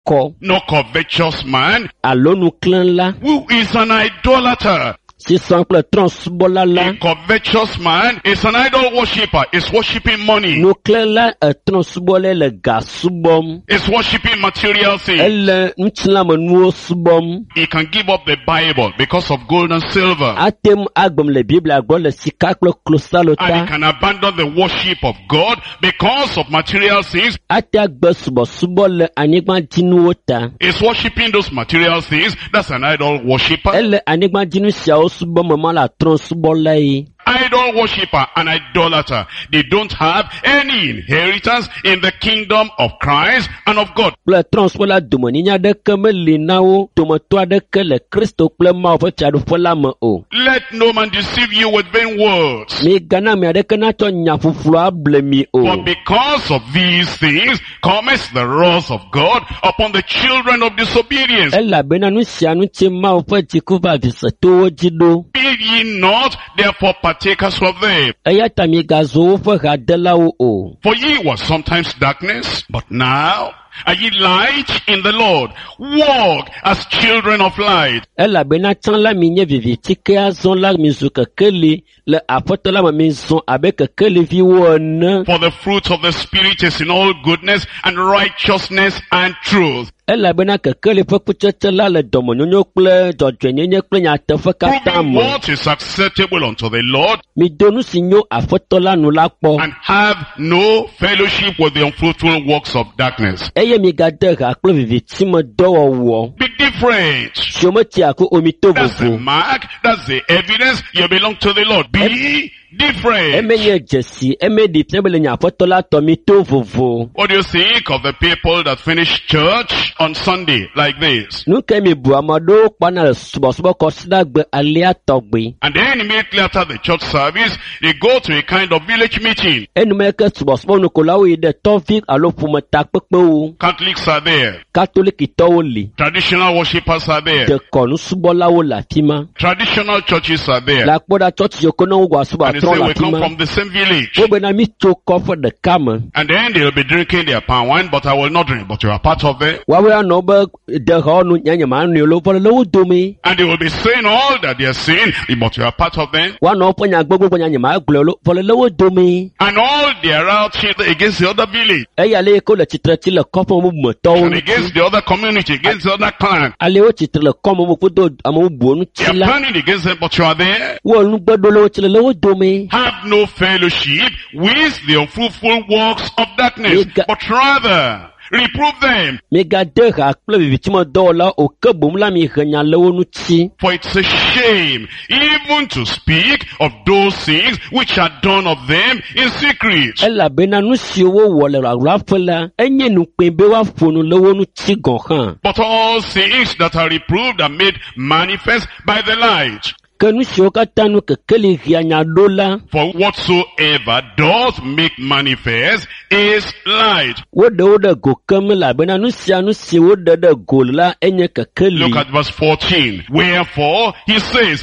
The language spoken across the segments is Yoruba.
kɔ. No covetous man, Alo nuklẽla. who is an idolater. Sisan kple trɔ̃subɔla la. A covetous man is an idol worshipper, is worshiping money, Nuklẽla trɔ̃subɔla le ga subɔm. is worshiping material things. Ele ŋutilãmenuwo subɔm. He can give up the Bible because of gold and silver. Atem agbem le Biblia gbɔ le sika kple klosalo And he ta. can abandon the worship of God because of material things. Ate agbe subɔsubɔ le anyigbadzinuwo ta. Is worshiping those material things. That's an idol worshipper. Ele anyigbadzinu siawo subɔ mema la trɔ̃subɔla ye. Idol worshipper and idolater. They don't have any inheritance in the kingdom of Christ and of God. Kple trɔ̃subɔla domeninya aɖeke meli na wo. Dometɔ aɖeke le Kristo kple Mawu ƒe fiaɖuƒe la me o. Let no man deceive you with vain words. Migana ame aɖeke natsɔ nya ƒuƒlu able mi For o. because of these things cometh the wrath of God upon the children of disobedience. Elabena nu sia nu tsi Mawu ƒe dziku va avisetowo dzi ɖo. Be ye not therefore partakers of them. Eya ta migazu woƒe hadelawo o. For ye were sometimes darkness, but now are ye light in the Lord. Walk as children of light. Elabena tsã la mi nye vivitike azɔ la mi zu kekeli le Aƒetɔ la me mi zɔ abe kekeliviwo ene. For the fruit of the Spirit is in all goodness and righteousness and truth. Elabena kekeli ƒe kutsetse la le dɔmenyonyo kple dzɔdzɔenyenye kple nyateƒe katã Proving me. what is acceptable unto the Lord, Mido nu si nyo Aƒetɔ la nu la kpɔ. and have no fellowship with the unfruitful works of darkness. Eye migade ha kple vivitime dɔwɔwɔ. Be different. Siometi ako omito That's the vovo. mark, that's the evidence you belong to the Lord. Be different. Eme nye dzesi, eme ɖi fia be le nye Aƒetɔ la tɔ mito vovo. What do you think of the people that finish church on Sunday like this? Nu ke mi bu ame aɖewo kpana le subɔsubɔ kɔsidagbe alia tɔgbe. And then immediately after the church service, they go to a kind of village meeting. Enume ke subɔsubɔ nukolawo yi ɖe tɔvi alo ƒometakpekpewo. Catholics are there. Katolikitɔwo li. Traditional worshippers are there. Dekɔnusubɔlawo le afi ma. Traditional churches are there. Le akpɔɖa tsɔtsi yoko ne wo gbɔ And they asubɔ say atrɔ le we afi come ma. from the same village. Wobena mi tso kɔƒe ɖeka me. And then they'll be drinking their palm wine, but I will not drink, but you are part of it. Woawoe anɔ be dehɔ nu nyanyema nui lo vɔ le wo dome. And they will be saying all that they are saying, but you are part of them. Woanɔ woƒe nyagbɔgbɔ nyanyema gblɔ lo vɔ le wo dome. And all they are out here against the other village, Eya le ko le tsitre tsi le kɔƒe bubumetɔwo and ŋuti. against the other community, against the other clan. Ale wo tsitre le kɔme kudo ame bubuwo They ŋuti are la. planning against them, but you are there. Wo nugbeɖolawo tsi le wo dome. Have no fellowship with the unfruitful works of darkness, but rather reprove them. Migade ha kple vivitime dɔwɔla o ke bom la mi he nya le wo ŋuti. For it's a shame even to speak of those things which are done of them in secret. Elabena nu siwo wɔ le aɣlaƒe la, enye nukpɛ be woaƒo nu le wo ŋuti gɔ̃ hã. But all things that are reproved are made manifest by the light. Ke nu siwo katã nu kekeli hia nya ɖo la, For whatsoever doth make manifest is light. woɖe wo ɖe go kem elabena nu sia nu si woɖe ɖe go la enye kekeli. Look at verse 14. Wherefore he says,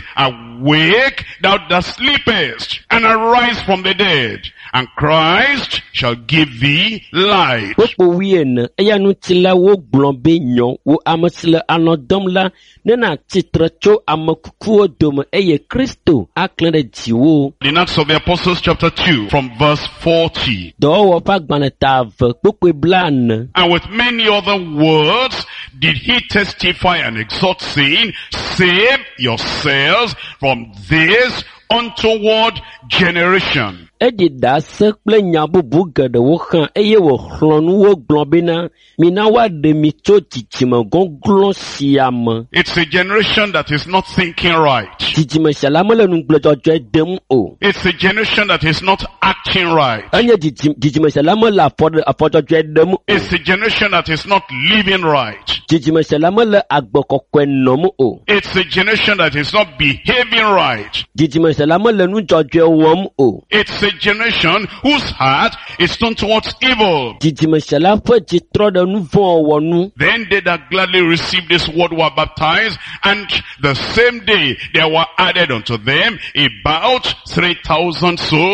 awake thou that sleepest, and arise from the dead, and Christ shall give thee light. Kpokpo wuiene, eya ŋuti la wogblɔ be nyɔ, wo ame si le alɔ dɔm la, nena tsitre tso ame kukuwo dome eye Kristo aklẽ ɖe dziwò. In Acts of the Apostles chapter 2 from verse 40. Dɔwɔwɔ ƒe agbalẽ ta eve kpokpoe blaene. And with many other words did he testify and exhort, saying, save yourselves from this untoward generation. Eɖi ɖase kple nya bubu geɖewo hã eye wòxlɔ̃ nu wogblɔ bena mina woaɖe mi tso dzidzime gɔglɔ̃ sia me. It's a generation that is not thinking right. Dzidzime sia la mele nugblẽdzɔdzɔe dem o. It's a generation that is not acting right. Enye dzidzime sia la mele afɔdzɔdzɔe dem o. It's a generation that is not living right. Dzidzime sia la mele agbe kɔkɔe nɔm o. It's a generation that is not behaving right. Dzidzime sia la mele nu dzɔdzɔe wɔm o. It's a generation whose heart is turned towards evil. Dzidzime sia la ƒe dzi trɔ ɖe nu vɔ̃ wɔwɔ nu. Then they that gladly received this word were baptized, and the same day there were added unto them about 3,000 souls.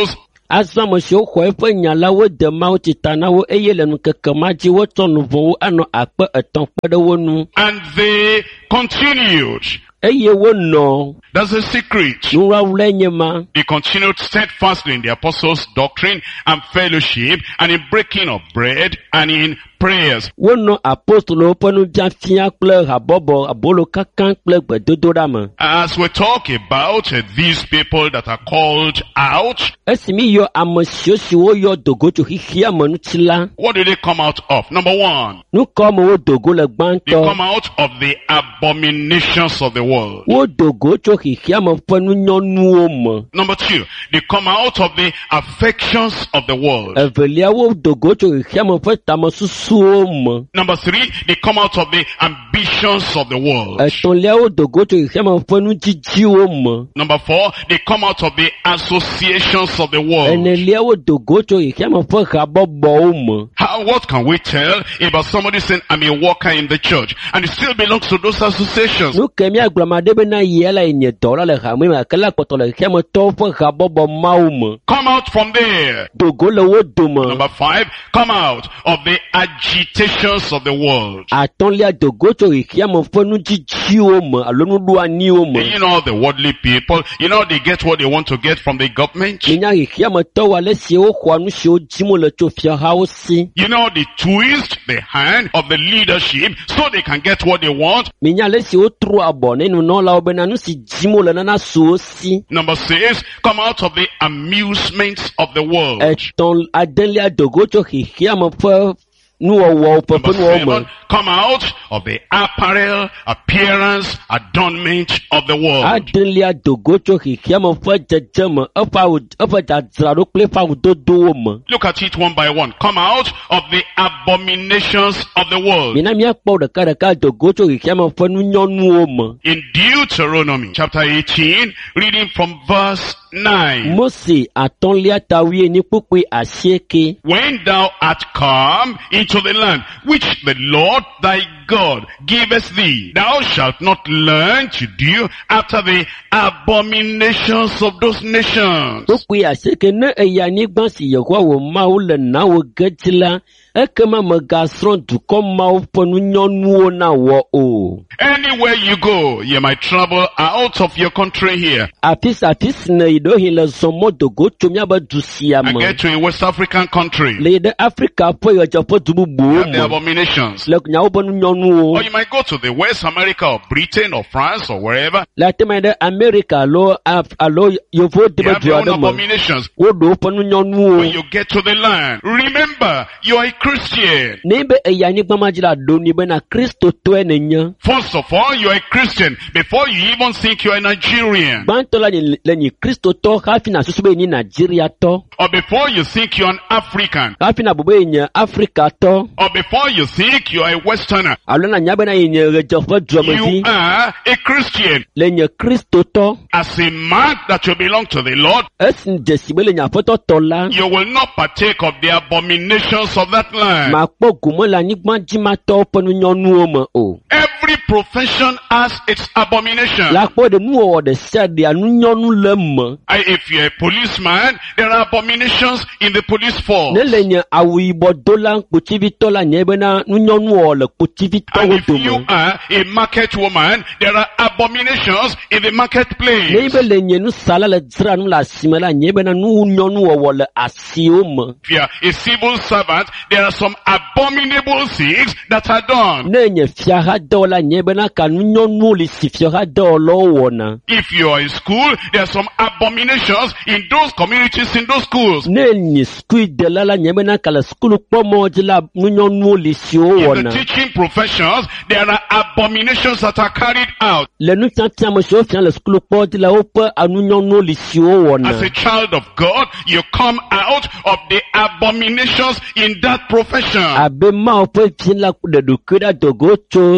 azɔ ame siwo xɔ eƒe nya la wode Mawu tita na wo eye le nukeke ma dzi wotsɔ nu vɔ̃wo anɔ 3,000 kpe ɖe wo nu. And they continued. Eye wonɔ. That's a secret. Nuwawulae nye ma. They continued steadfastly in the apostles' doctrine and fellowship, and in breaking of bread, and in prayers. Wonɔ apostolo ƒe nubiafia kple habɔbɔ abolo kakã kple gbedodoɖa me. As we talk about these people that are called out, Esi mi yɔ ame siwo yɔ dogo tso xixia me ŋuti la. what do they come out of? Number one, Nukɔ me wo dogo le they gbãtɔ. come out of the abominations of the world. Wo dogo tso xixia me ƒe nunyɔnuwo me. Number two, they come out of the affections of the world. Evelia wo dogo tso xixia me ƒe tamesusuwo me. Number three, they come out of the ambitions of the world. Etɔ̃lia wo dogo tso xixia me ƒe nudzidziwo me. Number four, they come out of the associations of the world. Enelia wo dogo tso xixia me ƒe habɔbɔwo me. What can we tell about somebody saying, I'm a worker in the church, and he still belongs to those associations? Nu ke miagblɔ ma ɖe bena yia la nye dɔwɔla le hame me gake la kpɔtɔ le xixia me tɔwo ƒe habɔbɔ mawo me. Come out from there. Dogo le wo dome. Number five, come out of the agitations of the world. Atɔ̃lia dogo tso xixia me ƒe nudzidziwo me alo nuɖoaniwo And me. you know the worldly people, you know they get what they want to get from the government. Minya xixia me tɔwo ale siwo xɔa nu siwo dzim wole tso fiahawo si. You know they twist the hand of the leadership so they can get what they want. Minya ale siwo tro abɔ ne nunɔlawo bena nu si dzim wole nana suwo si. Number six, come out of the amusements of the world. Etɔ̃ adelia dogo tso xixia me ƒe nuwɔwɔwo ƒe Number nuwɔwo me. seven, come out of the apparel, appearance, adornment of the world. Adelia dogo tso xixia me ƒe dzedzeme eƒe dzadzraɖo kple eƒe awudodowo me. Look at it one by one. Come out of the abominations of the world. Mina miakpɔ ɖekaɖeka dogo tso xixia me ƒe nunyɔnuwo me. In Deuteronomy chapter 18, reading from verse 9. Mose atɔ̃lia tawie ni kpukpui 9. When thou art come into the land which the Lord thy God giveth thee, thou shalt not learn to do after the abominations of those nations. Kpukpui 9 ne eya anyigba si Yehowa wò Mawu le na wò ge dzi la, ekema mègasrɔ̃ dukɔ mawo ƒe nunyɔnuwo na wɔ o. Anywhere you go, you might travel out of your country here Afi si ne yi ɖo hi le zɔ mɔ dogo tso míabe du sia and me. get to a West African country. Le yi ɖe Afrika ƒe ɣedzeƒe du bubuwo The me. abominations. Le nyawo ƒe nunyɔnuwo. Or you might go to the West America or Britain or France or wherever. Le atema yi ɖe Amerika alo Yevu de You be have du your own aɖe me. abominations. Woɖo woƒe When nunyɔnuwo. you get to the land, remember, you are a Christian. Ne be eya anyigba ma dzi la ɖo ni bena kristotɔe nenye. First of all, you are a Christian before you even think you are a Nigerian. Gbãtɔ la le nyi kristotɔ hafi na susu be nyi Nigeriatɔ. Or before you think you are an African. Hafi na bobe nye Afrikatɔ. Or before you think you are a Westerner. Alo na nya bena nye ɣedzeƒe You duamevi. are a Christian. Le nye kristotɔ. As a man that you belong to the Lord, Esi dzesi be le nye aƒetɔ tɔ la. you will not partake of the abominations of that land. Makpɔ gome le anyigba dzimatɔwo ƒe nunyɔnuwo me o. Every profession has its abomination. La kpɔ ɖe nuwɔwɔ ɖe sia ɖea nunyɔnu le me. If you're a policeman, there are abominations in the police force. Ne le nye awu yibɔ do la kpotsivitɔ la nye bena nunyɔnuwɔ le And kpotsivitɔwo if you dome. are a market woman, there are abominations in the Ne marketplace. be le nye nusala le dzra nu le asime la nye bena nunyɔnuwɔwɔ le asiwo me. If you are a civil servant, there are some abominable things that are done. Ne nye fiaha dɔwɔla nye bena ka nunyɔnuwo li si fiaha dɔwɔlawo wɔna. If you are in school, there are some abominations in those communities, in those schools. Ne nye skul dela la nye bena ka le skulu kpɔmɔ dzi la nunyɔnuwo li siwo In the wɔna. teaching professions, there are abominations that are carried out. Le nufiafia me siwo fia le skulu kpɔ dzi la woƒe nunyɔnuwo li siwo As a wɔna. child of God, you come out of the abominations in that profession. Abe Mawu ƒe vi la ɖe ɖokui ɖa dogo tso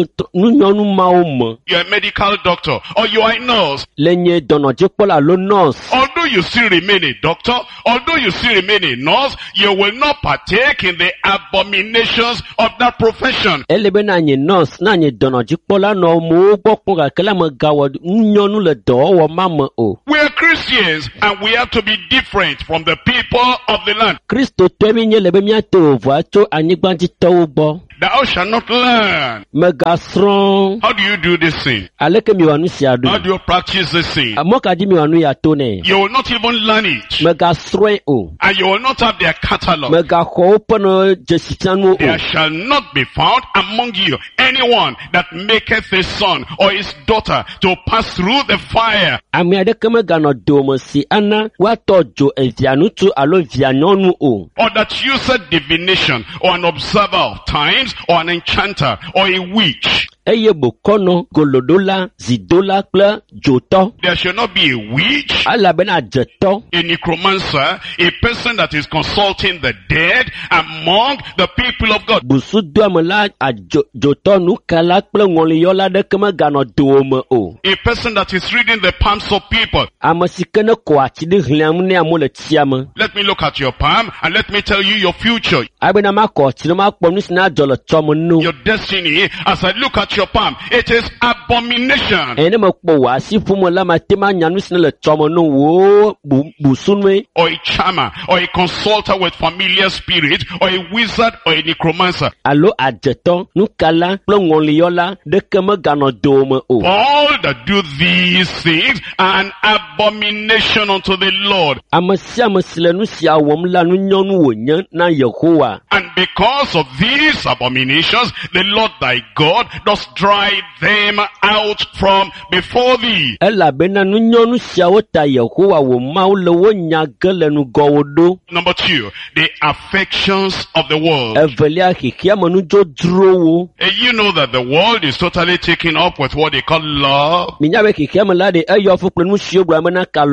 nunyɔnu mawo me. You're a medical doctor or you are a nurse. Le nye dɔnɔdzikpɔla lo nurse. Although you still remain a doctor, although you still remain a nurse, you will not partake in the abominations of that profession. Ele be na nye nurse na nye dɔnɔdzikpɔla nɔ mo gbɔ kpɔ gake la me gawɔ nunyɔnu le dɔwɔwɔ ma me o. We are Christians and we have to be different from the people of the land. Kristo tɔ mi nye le be miato voa tso anyigbadzitɔwo gbɔ. Thou shalt not learn. Megasrɔ̃. How do you do this thing? Aleke mi wɔ nu sia How do? do you practice this thing? Mɔkadi mi wɔ nu ya to nɛ. You will not even learn it. Megasrɔ̃e o. And you will not have their catalog. Megaxɔ woƒe ne dzesitianuwo There o. shall not be found among you anyone that maketh his son or his daughter to pass through the fire. Ame aɖeke meganɔ dome si ana woatɔ dzo evia ŋutsu alo via nyɔnu o. Or that useth divination, or an observer of times, or an enchanter, or a witch. Eye bokɔnɔ, goloɖola, zidola kple dzotɔ. There shall not be a witch, Elabena dzetɔ, a necromancer, a person that is consulting the dead among the people of God. busudoame la dzotɔ nukala kple ŋɔliyɔla aɖeke meganɔ dome o. A person that is reading the palms of people. Ame si ke ne kɔ ati ɖe hliam ne amewo le tsia me. Let me look at your palm and let me tell you your future, Abena makɔ ati ɖe makpɔ nu si na dzɔ le tsɔme no. your destiny. As I look at your palm, it is abomination. Eye ne mekpɔ wò asi ƒome la mate ma nya nu si ne le tsɔme no wo busunue. Or a charmer, or a consulter with familiar spirit, or a wizard, or a necromancer. Alo adzetɔ, nukala kple ŋɔliyɔla ɖeke meganɔ dome o. All that do these things are an abomination unto the Lord. Ame sia ame si le nu sia wɔm la nunyɔnu wònye na Yehowa. And because of these abominations, the Lord thy God does drive them out from before thee. Elabena nunyɔnu siawo ta Yehowa wò Mawu le wo nya ge le nugɔwo ɖo. Number 2, the affections of the world. Evelia xixia me nudzodzrowo. You know that the world is totally taken up with what they call love, Minya be xixia me la ɖe eyɔ fu kple nu siwo gblɔ amena ka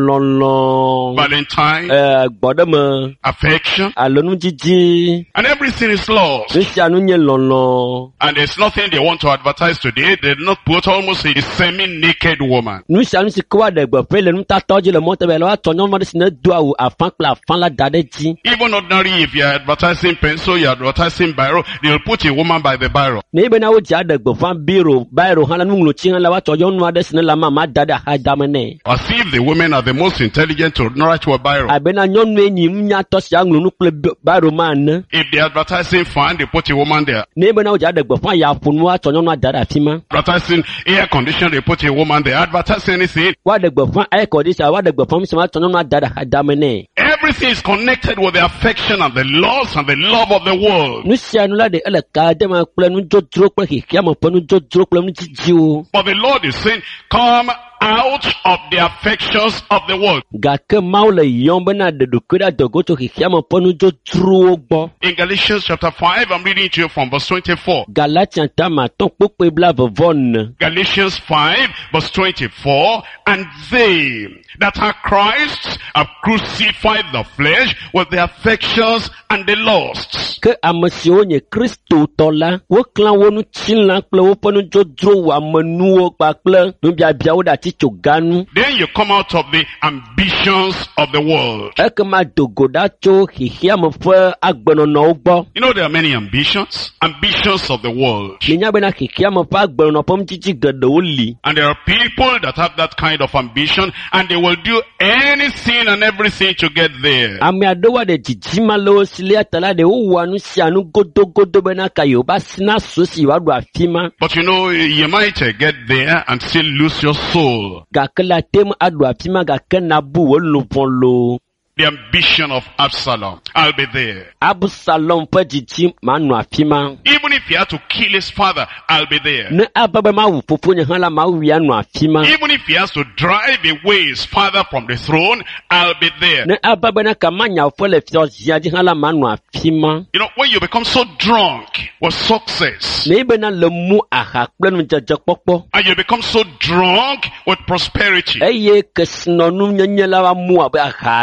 lɔlɔ. Valentine, Gbɔɖeme affection, alo nudzidzi. and everything is lost. Nu sia nu nye lɔlɔ. And there's nothing they want to advertise today. They did not put almost a semi-naked woman. Nu sia nu si ke woaɖe gbeƒe le nutatɔwo dzi le mɔtebe la woatsɔ nyɔnu aɖe si ne do awu afã kple afã la da ɖe dzi. Even ordinary, if you're advertising pencil, you're advertising biro, they'll put a woman by the biro. Ne be na wo dze aɖe gbeƒã biro hã la nuŋlɔtsi hã la woatsɔ nyɔnu aɖe si ne le ama da ɖe axadame nɛ. As if the women are the most intelligent to write with biro. Abena nyɔnue nyi nunyatɔ si aŋlɔ nu kple biro ma ene. If they're advertising fan, they put a woman there. Ne be na wo dze aɖe gbeƒã ya ƒo nu woatsɔ nyɔnua da ɖe afi ma. Advertising air conditioner, they put a woman there. Advertising anything. Woaɖe gbeƒã air conditioner, woaɖe gbeƒã mi si woatsɔ nyɔnua da ɖe axadame nɛ. Everything is connected with the affection and the loss and the love of the world. Nu sia nu la ɖe ele ka ɖe me kple nudzodzro kple xexea me ƒe nudzodzro kple nudzidziwo. But the Lord is saying, come out of the affections of the world. Gake Mawu le yɔm bena ɖe ɖokui ɖe adɔgo tso xexea me ƒe nudzodzrowo gbɔ. In Galatians chapter 5, I'm reading to you from verse 24. Galatian tama atɔ̃ kpokpe blaeve-vɔ-ne. Galatians 5 verse 24, and they that are Christ have crucified the flesh with the affections and the lusts. Ke ame siwo nye Kristo tɔ la, woklã wo nutilã kple woƒe nudzodzro wɔamenuwo kpakple nubiabiawo ɖe atitsoganu. Then you come out of the ambitions of the world. Ekema do go ɖa tso xexea me ƒe agbenɔnɔwo gbɔ. You know there are many ambitions of the world. Minya bena xexea me ƒe agbenɔnɔ ƒe nudzidzi geɖewo li. And there are people that have that kind of ambition and they will do anything and everything to get there. Ame aɖewo ɖe dzidzima le wo si lia ta la ɖe wowɔa nu sia nu godogodo bena ka yewoba sina so si yewoaɖo afi ma. But you know, you might get there and still lose your soul. Gake la tem aɖo afi ma gake nabu wo luʋɔ loo. The ambition of Absalom. I'll be there. Absalom ƒe dzidzi manɔ afi ma. Even if he had to kill his father, I'll be there. Ne ava be mawu fofonye hã la mawu ya nɔ afi ma. Even if he has to drive away his father from the throne, I'll be there. Ne ava be na ka manyaƒe le fiazia dzi hã la manɔ afi ma. You know, when you become so drunk with success, Ne be na le mu aha kple nudzedzekpɔkpɔ. and you become so drunk with prosperity, Eye kesinɔnu nyenye la wa mu abe aha and ne. you become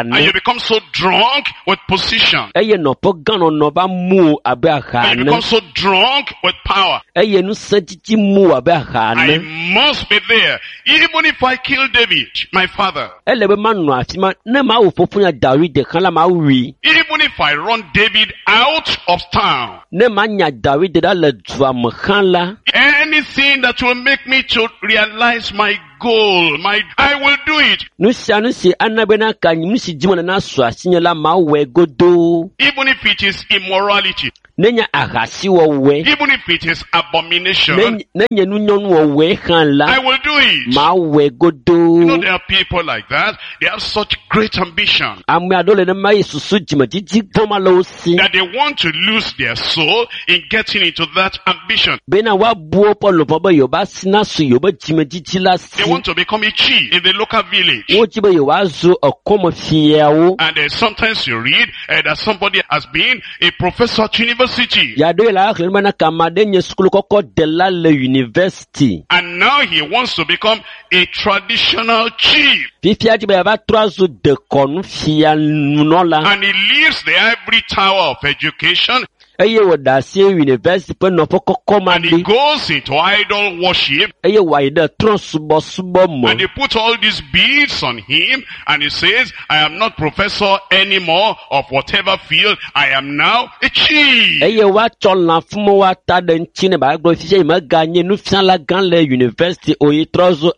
become so drunk with position. Eye nɔƒe gã nɔnɔ va mu abe aha When you ene. become so drunk with power. Eye nusẽtsitsi mu abe aha I ene. must be there. Even if I kill David, my father. Ele be manɔ afi ma ne mawu fofonya David hã la mawui. Even if I run David out of town. Ne manya David ɖa le dua me hã la. Anything that will make me to realize my goal, I will do it. Nu sia nu si ana bena ka nu si dzi me na su asinye la mawɔe godoo. Even if it is immorality. Ne nye ahasiwɔwɔe. Even if it is abomination. Ne nye nunyɔnuwɔwɔe hã la. I will do it. Mawɔe godoo. You know, there are people like that. They have such great ambition. Ame aɖewo le ne ma ye susu dzimedzidzi gbɔma le wo si. That they want to lose their soul in getting into that ambition. Bena woabu woƒe lɔƒɔ be yewoba si na su yewobe dzimedzidzi la si. They want to become a chief in the local village. Wodzi be yewoazu ekɔmefiawo. And sometimes you read that somebody has been a professor at university. Yaɖo la axlẽ bena kame aɖe nye sukulu kɔkɔ dela le university. And now he wants to become a traditional chief. Fifia dzi be yava trɔ azu dekɔnu fia nunɔla. And he leaves the ivory tower of education. Eye wòɖe asi university ƒe nɔƒe kɔkɔ ma And he ɖi. goes into idol worship. Eye wòayi ɖe trɔ̃subɔsubɔ me. And they put all these beads on him. And he says, I am not professor anymore of whatever field. I am now a chief. Eye woatsɔ lãfume woata ɖe ŋuti ne bagblɔ fifia yi meganye nufiala gã le university oyi trɔ zu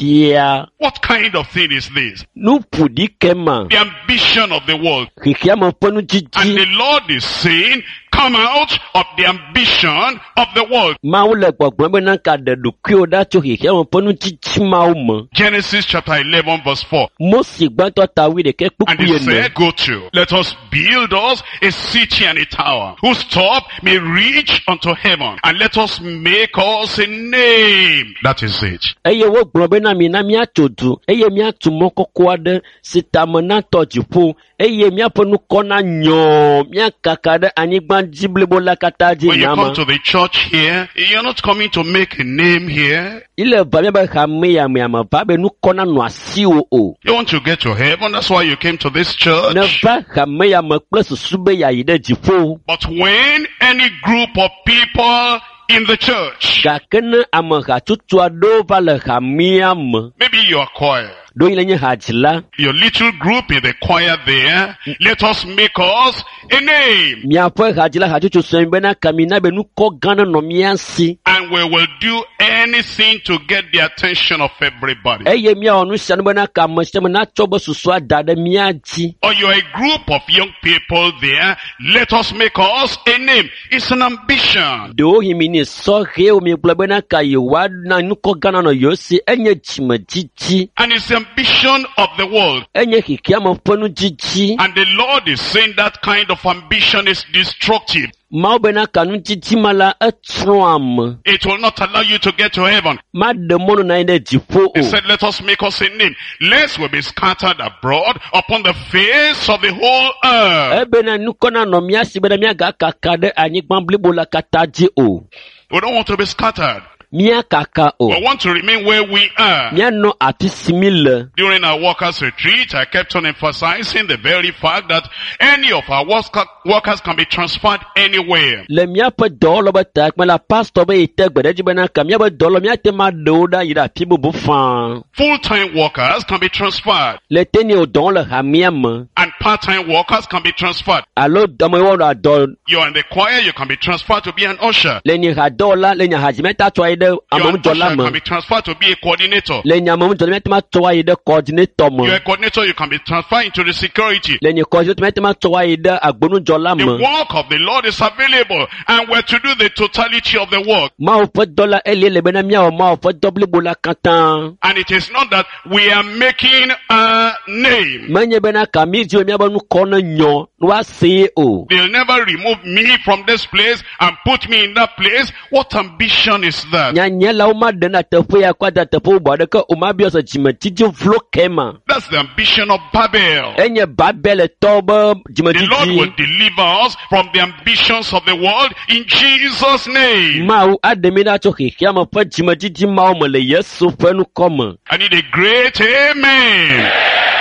efia. What kind of thing is this? Nu ƒoɖi ke ma. The ambition of the world. Xexea me ƒe And nudzidzi. the Lord is saying, come out of the ambition of the world. Mawu le gbɔgblɔm be na ka ɖe ɖokuiwo ɖa tso xexea me ƒe nudzidzi mawo me. Genesis chapter 11 verse 4. Mose gbãtɔ ta 11 And kpukpu he ene. said, go to, let us build us a city and a tower, whose top may reach unto heaven, and let us make us a name. That is it. Eye wogblɔ be na míatso du, eye míatu mɔ kɔkɔ aɖe si tame natɔ dziƒo, eye míaƒe nukɔ na nyɔ, míakaka ɖe anyigba dzi blibo la katã dzi When you come nyama. to the church here, you're not coming to make a name here. Ile va míabe hame ya me va be nukɔ na nɔ asiwo o. You want to get to heaven, that's why you came to this church. Ne va hame ya me kple susu be yeayi ɖe dziƒo. But when any group of people in the church, Gake ne ame hatsotso aɖewo va le hamea me, maybe your choir, ɖo yi le nye hadzila, your little group in the choir there, let us make us a name. miaƒe hadzila hatsotso sɔe bena kamina be nukɔ gã ne nɔ mía si. And we will do anything to get the attention of everybody. Eye míawɔ nu sia nu bena kame sia me natsɔ be susua da ɖe mía dzi. Or you're a group of young people there, let us make us a name. It's an ambition. Ɖewo mi ni sɔhewo mi gblɔ bena ka yewoa na nukɔ gã nɔ yewo si enye dzimedzidzi. And it's the ambition of the world. Enye xexea me ƒe nudzidzi. And the Lord is saying that kind of ambition is destructive. Mawu bena ka nudzidzi ma la etrɔ ame. It will not allow you to get to heaven. Maɖe mɔnu na anyi ɖe dziƒo He o. said, let us make us a name, lest we be scattered abroad upon the face of the whole earth. Ebena nukɔ na nɔ mía si bena míagakaka ɖe anyigba blibo la katã dzi o. We don't want to be scattered. Míakaka o. We want to remain where we are. Míanɔ afi si mi le. During our workers' retreat, I kept on emphasizing the very fact that any of our workers can be transferred anywhere. Le míaƒe dɔwɔlɔ be takpe la pastor be yi te gbe ɖe dzi bena ka míaƒe dɔwɔlɔ míate ma ɖewo ɖa yi ɖe afi bubu faa. Full-time workers can be transferred. Le teni wo dɔwɔm le hamea me. And part-time workers can be transferred. Alo amewo wɔ dɔ You're in the choir, you can be transferred to be an usher. le nyahadɔwɔla le nyahadzimeta tsɔ ayi ɖe You're an amemdzɔla usher, you me. can be transferred to be a coordinator. Le nyamemdzɔla míate ma tsɔ ayi ɖe coordinator You're me. a coordinator, you can be transferred into the security. Le nye coordinator míate ma tsɔ ayi ɖe agbonudzɔla The me. work of the Lord is available, and we're to do the totality of the work. Mawu ƒe dɔ la elie le bena míawɔ Mawu ƒe dɔ blibo la katã. And it is not that we are making a name. Menye bena ka mí dzi be míabe nukɔ ne nyɔ ne woasee o. They'll never remove me from this place and put me in that place. What ambition is that? Nyanyelawo ma ɖe na teƒe ya kɔ da teƒe bubu aɖeke o ma biɔ se dzimedzidzi vlo kema. That's the ambition of Babel. Enye Babel tɔ be The Lord will dzimedzidzi. deliver us from the ambitions of the world in Jesus' name. Mawu aɖe mi ɖa tso xexea me ƒe dzimedzidzi mawo me le Yesu ƒe nukɔ me. I need a great amen.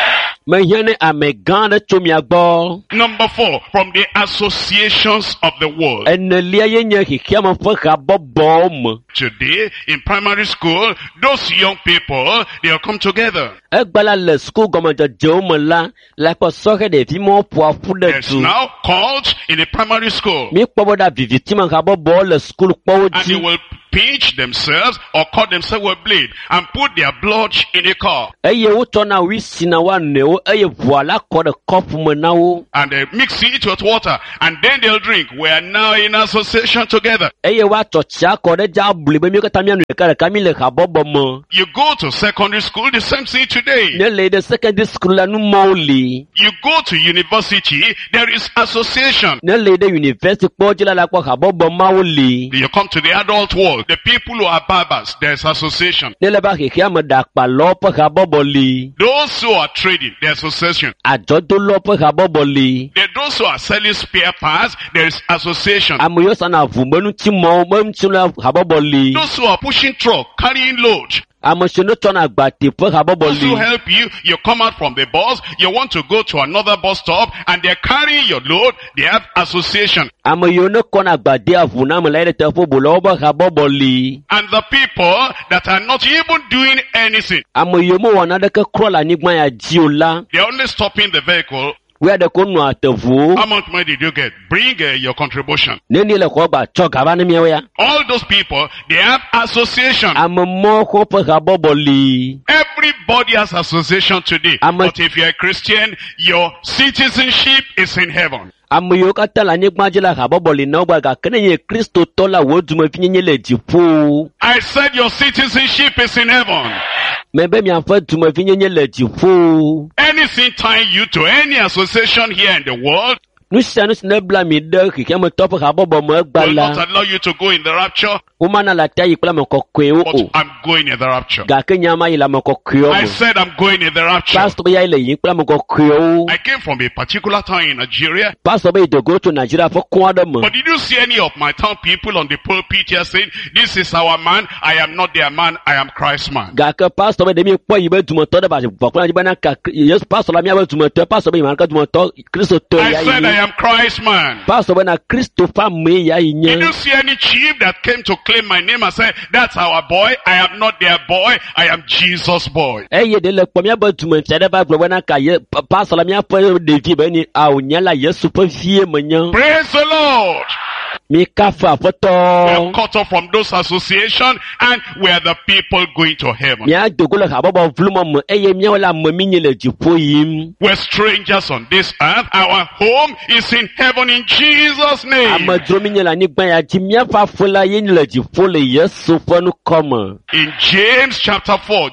Mehiã ne ame gã aɖe tso mia gbɔ. Number 4, from the associations of the world. Enelia ye nye xexea me ƒe habɔbɔwo me. Today, in primary school, those young people, they'll come together. Egbe la le suku gɔmedzedzewo me la, le kpɔ sɔhe ɖevi mawo ƒoa ƒu ɖe There's du. now cults in the primary school. Mi kpɔ be ɖa vivitime habɔbɔwo le sukulu kpɔwo And they dzi. will pinch themselves or cut themselves with blade and put their blood in a cup. Eye wotsɔna wi sina wa nɔewo eye ʋua la kɔ ɖe kɔpu me na wo. And they mix it with water and then they'll drink. We are now in association together. Eye woatsɔ tsia kɔ ɖe dza bli be mi katã mianu ɖeka mi le habɔbɔ me. You go to secondary school, the same thing today. Ne le ɖe secondary school la numɔwo li. You go to university, there is association. Ne le ɖe university kpɔ dzi la kpɔ habɔbɔ mawo li. You come to the adult world, the people who are barbers, there's association. Ne le ba xexea me ɖakpalɔwo ƒe habɔbɔ li. Those who are trading, there's association. Adzɔdolawo ƒe habɔbɔ li. Those who are selling spare parts, there is association. Ame yiwo sana ʋumenutimɔwo be ŋuti la habɔbɔ li. Those who are pushing truck, carrying load. Ame siwo ne tsɔna agbate ƒe habɔbɔ Those who li. help you, you come out from the bus, you want to go to another bus stop, and they're carrying your load, they have association. Ame yiwo ne kɔna agbade avu na ame la yi ɖe teƒe bolawo ƒe habɔbɔ li. And the people that are not even doing anything, Ame yiwo mewɔ naneke krɔ le anyigba ya dzi o la, they're only stopping the vehicle. woe ɖe ko nɔ ateʋuwo. How much money did you get? Bring your contribution. Ne ni le xɔ gba tsɔ gava ne miawo ya. All those people, they have association. Ame mɔ xɔ ƒe habɔbɔ li. Everybody has association today. Ame- But if you're a Christian, your citizenship is in heaven. Ame yiwo katã le anyigba dzi la habɔbɔ li na wo gba gake ne nye kristotɔ la wo dumevi nyenye le dziƒo. I said your citizenship is in heaven. Me be miaƒe dumevi nyenye le dziƒo. Anything tying you to any association here in the world Nu sia nu si ne bla mi ɖe xexeametɔ ƒe habɔbɔ me egba will la, not allow you to go in the rapture. womana le atea yi kple ame kɔkɔewo But o. I'm going in the rapture. Gake nyama yi le ame kɔkɔewo I me. said I'm going in the rapture. Pastor be ya yi le yi kple ame kɔkɔewo. I came from a particular town in Nigeria. Pastor be yi dogo tso Nigeria ƒe kɔ aɖe me. But did you see any of my town people on the pulpit here saying, this is our man, I am not their man, I am Christ's man? Gake pastor be ɖe mi kpɔ yi be dumetɔ ɖe ba vɔkplɔ dzi bena ka Yesu pastor la miabe dumetɔ. Pastor be yi ma ke dumetɔ kristotɔ I ya said I yi. am Christ's man. Pastor be na Kristo ƒe ame ya yi Did you nye. see any chief that came to claim my name and said, that's our boy, I am not their boy, I am Jesus' boy? Eye ɖe le kpɔ miabe dumefia ɖe va gblɔ bena ka ye pastor la miaƒe ɖevi be ni awo nye la Yesu ƒe vie menye. Praise the Lord. Mi kafe We are aƒetɔ. cut off from those associations and we are the people going to heaven. Mia dogo le habɔbɔ vlumɔ me eye miawo le ame mi nye le dziƒo yim. We're strangers on this earth. Our home is in heaven in Jesus' name. Amedzro mi nye le anyigba ya dzi miaƒe aƒe la ye nye le dziƒo le Yesu ƒe nukɔme. In James chapter 4,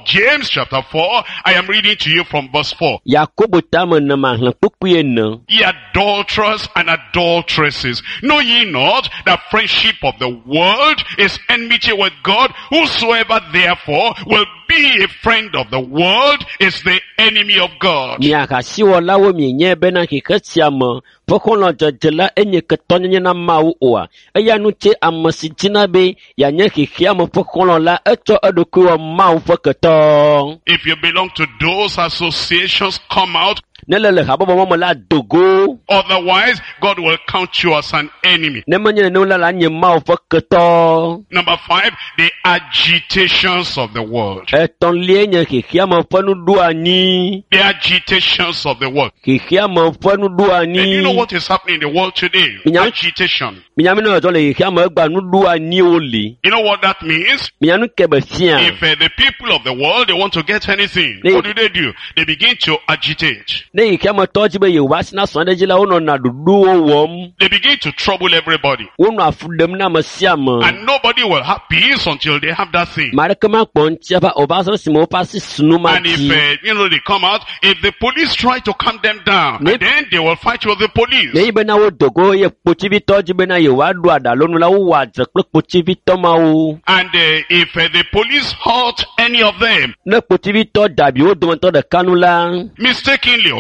I am reading to you from verse 4. Yakobo tame ne mahlẽ kpukpui ene. Ye adulterers and adulteresses, know ye not that friendship of the world is enmity with God? Whosoever therefore will be a friend of the world is the enemy of God. Mi ahasiwɔlawo mienye bena xexe sia me ƒe xɔlɔ̃dzedze la enye ketɔnyenye na Mawu oa. Eya nu tse ame si dzina be yeanye xexea me ƒe xɔlɔ̃ la etsɔ eɖokui wɔ Mawu ƒe ketɔ. If you belong to those associations, come out. Ne le habɔbɔ mɔ me la dogo. Otherwise, God will count you as an enemy. Ne menye nenema la nye Mawu ƒe ketɔ. Number 5, the agitations of the world. Etɔ̃lia nye xexea me ƒe nuɖoanyi. The agitations of the world. Xexea me ƒe And you know nuɖoanyi. what is happening in the world today? Yeah. Agitation. Minyanu ne dzɔ le xexea me egba nuɖoanyiwo li. You know what that means? Minyanu ke be fia. If the people of the world, they want to get anything, Yeah. what do? They begin to agitate. Ne xexea me tɔ dzi be yewoa si na srɔ̃ ɖe dzi la wonɔna ɖoɖowo wɔm. They begin to trouble everybody. Wonɔ afu ɖem na ame sia ame. And nobody will have peace until they have that thing. Ame aɖeke makpɔ ŋuti ava o va se ɖe esime woƒe asi sunu ma And if, dzi. they come out, if the police try to calm them down, Yep. then they will fight with the police. Ne yi bena wo dogo ye kpotsivitɔ dzi bena yewoa ɖu aɖalonu la wowɔ adze kple kpotsivitɔ mawo. And if the police hurt any of them, Ne kpotsivitɔ dabi wo dometɔ ɖeka nu la, mistakenly or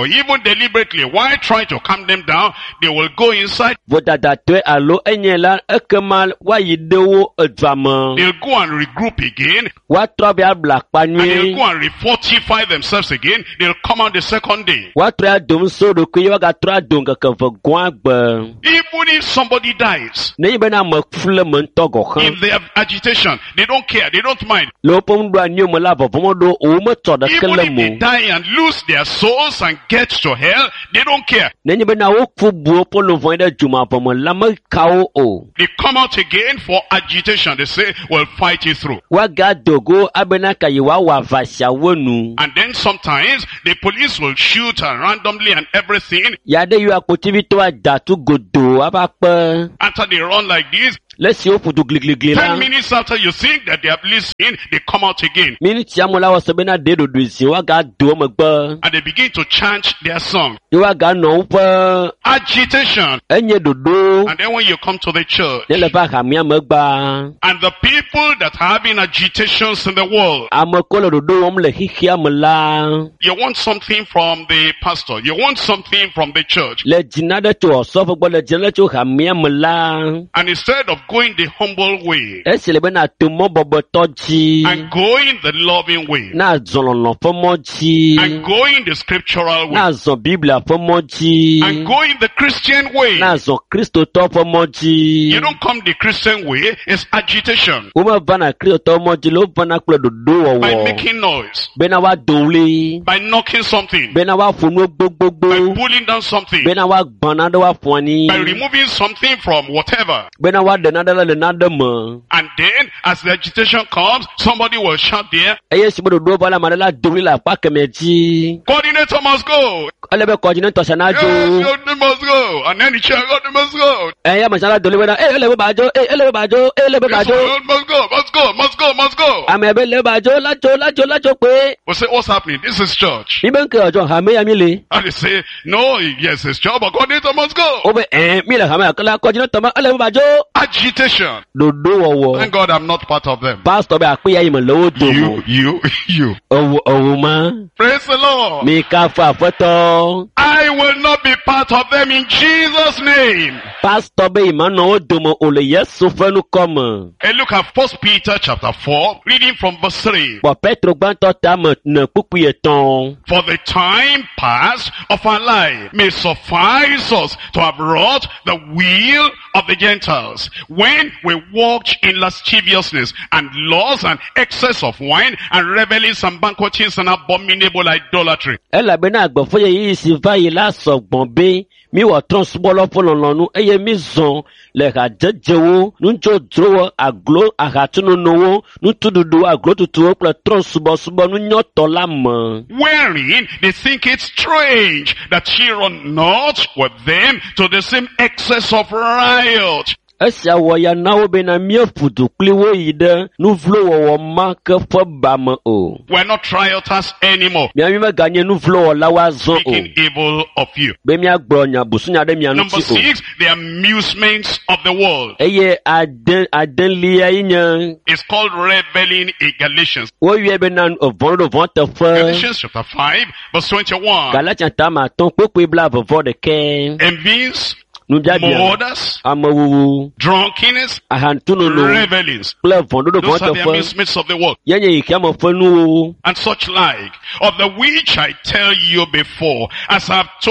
or even deliberately, while trying to calm them down, they will go inside. Vodadatoe alo enye la ekema wa yidewo edvame. They'll go and regroup again. Wa trobia blakpa And they'll nui. go and refortify themselves again. They'll come out the second day. Wa troya dom so do kuye wa ga troya dom keke vegwa gbe. Even if somebody dies, Ne bena me fule me ntogo in khan. their agitation, they don't care, they don't mind. Lo pom do anyo me la vovomo do o me to de Even kele if they mo. die and lose their souls and get to hell, they don't care. Ne bena wo fu buo po lo voin de juma po me la me kawo o. They come out again for agitation. They say, we'll fight it through. Wa ga dogo abena ka yiwa wa vasha wonu. And then sometimes the police will shoot randomly and everything. Yade yu akpotivi to adatu godo abakpe. After they run like this, Lesi o fudu gligligli 10 la. minutes after you think that they have listened, they come out again. Minute ya mola wa sebena de do duisi wa ga do me gbe. And they begin to chant their song. Iwa ga no upe Agitation. enye dodo. And then when you come to the church, Ne le ba hamia me gba. and the people that are having agitations in the world, Ame kolo dodo wom le hihia me la. you want something from the pastor, you want something from the church. Le jina de to osofo gbo le jina to hamia me la. And instead of going the humble way Esi le bena to mo bobo toji. and going the loving way Na zololo fo moji. and going the scriptural way Na zon Biblia fo moji. and going the Christian way, Na zon Kristo to fo moji. you don't come the Christian way, it's agitation Uma vana Kristo to moji lo vana kule dodo by wo. making noise, Bena wa dowli. by knocking something, Bena wa funu by gbogbo. pulling down something, Bena wa gbana do wa fwani. by removing something from whatever. Bena wa denada le denada me. And then as the agitation comes, somebody will shout there, Eye si bodo do bala madela dowli la pa kemeji. coordinator must go. Elebe coordinator Yes, sanajo. they must go. And then the chair, God, they must go. Eye masala dowli bena. Elebe bajo. Elebe bajo. Elebe Yes, bajo. God, must go, must go, must go, must go. Amebe le bajo lajo pe. We say, what's happening? This is church. Mi ben ke ojo ha me ya mi le. And they say, no, yes, it's job, but coordinator must go. Obe mi le ha me akala coordinator ma elebe bajo. Agitation. Dodo wo. Thank God I'm not part of them. Pastor be akpe ya imo lowo domo. You. Owo ma. Praise the Lord. Mi ka fa foto. I will not be part of them in Jesus' name. Pastor be imano o domo ole Yesu fenu komme. And look at 1 Peter chapter 4, reading from verse 3. Bo Petro gbanto ta me ne pupu eton. For the time past of our life may suffice us to have wrought the will of the Gentiles, when we walked in lasciviousness and lust and excess of wine and revelings and banquetings and abominable idolatry. Ela be na agbo foye yi si va yi la so gbon be. Mi wo tron subolo polonlonu eye mi zon le ha jejewo nunjo drowo aglo ahatunu nowo nutududu aglo tutuwo ple tron subo nu nyoto la mo. Wherein they think it strange that ye run not with them to the same excess of riot. Esia wo ya nawo be na mi fudu kliwo yi de nu vlo wo ma ke fo ba mo o. We're not rioters anymore, Mi ami me ganye nu vlo wo la wa zon o. speaking evil of you. Be mi agbonya busunya de mi anu Number ti o. 6, the amusements of the world. Eye aden liya yinya. It's called reveling in Galatians. Wo yue be na ovon do von te fe. Galatians chapter 5, verse 21. Galatian ta ma ton popo bla vovo de ken. Envies, Nu bia murders, amawu drunkenness, ahantunu no. revelings. Ple von do von Those are te the fe. amusements of the world. Yenye ikiamo fe nu. And such like, of the which I tell you before, as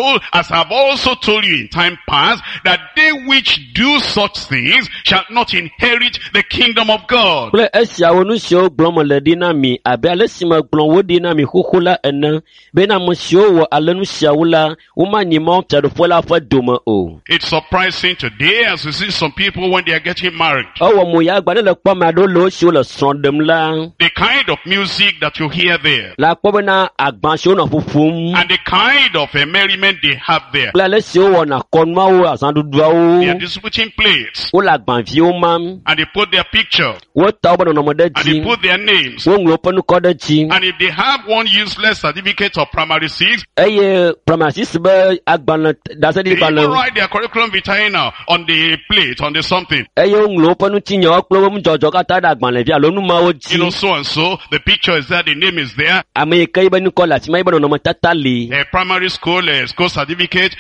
I've also told you in time past, that they which do such things shall not inherit the kingdom of God. Ple esia wo nu sio glon mo le dina mi abe ale sima glon wo dina mi khukula ene. Be na mo sio wo ale nu sia wula wo ma ni mo tado fo la fo doma o. It's surprising today as we see some people when they are getting married. Owo mo ya gba le po ma do lo sio le son dem la. The kind of music that you hear there, La po be na agban sio na fufum. and the kind of merriment they have there. Ple le sio wo na konma wo asan dudua They are wo. distributing plates, Wo la agban vi wo mam. and they put their picture, Wo ta wo no mo de and they ji. put their names. Wo nglo pe nu ko de ji. And if they have one useless certificate of primary 6, Eye pramasis be agban da se they di ban even le. write their curriculum vitae now on the plate, on the something. Eye nglo pe nu ti yan oklo mu jojo ka ta da agban le vi alo nu ma wo ji. So and also, the picture is there, the name is there. Ame kai ba nuko la chima ba no matata li. Primary school, school certificate,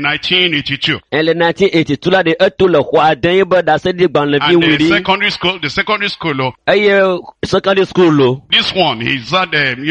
1982. Le 1982 la de eto le hwa dan ba da se di ban le bi And wuri. the secondary school, Aye secondary school lo. this one, he's at,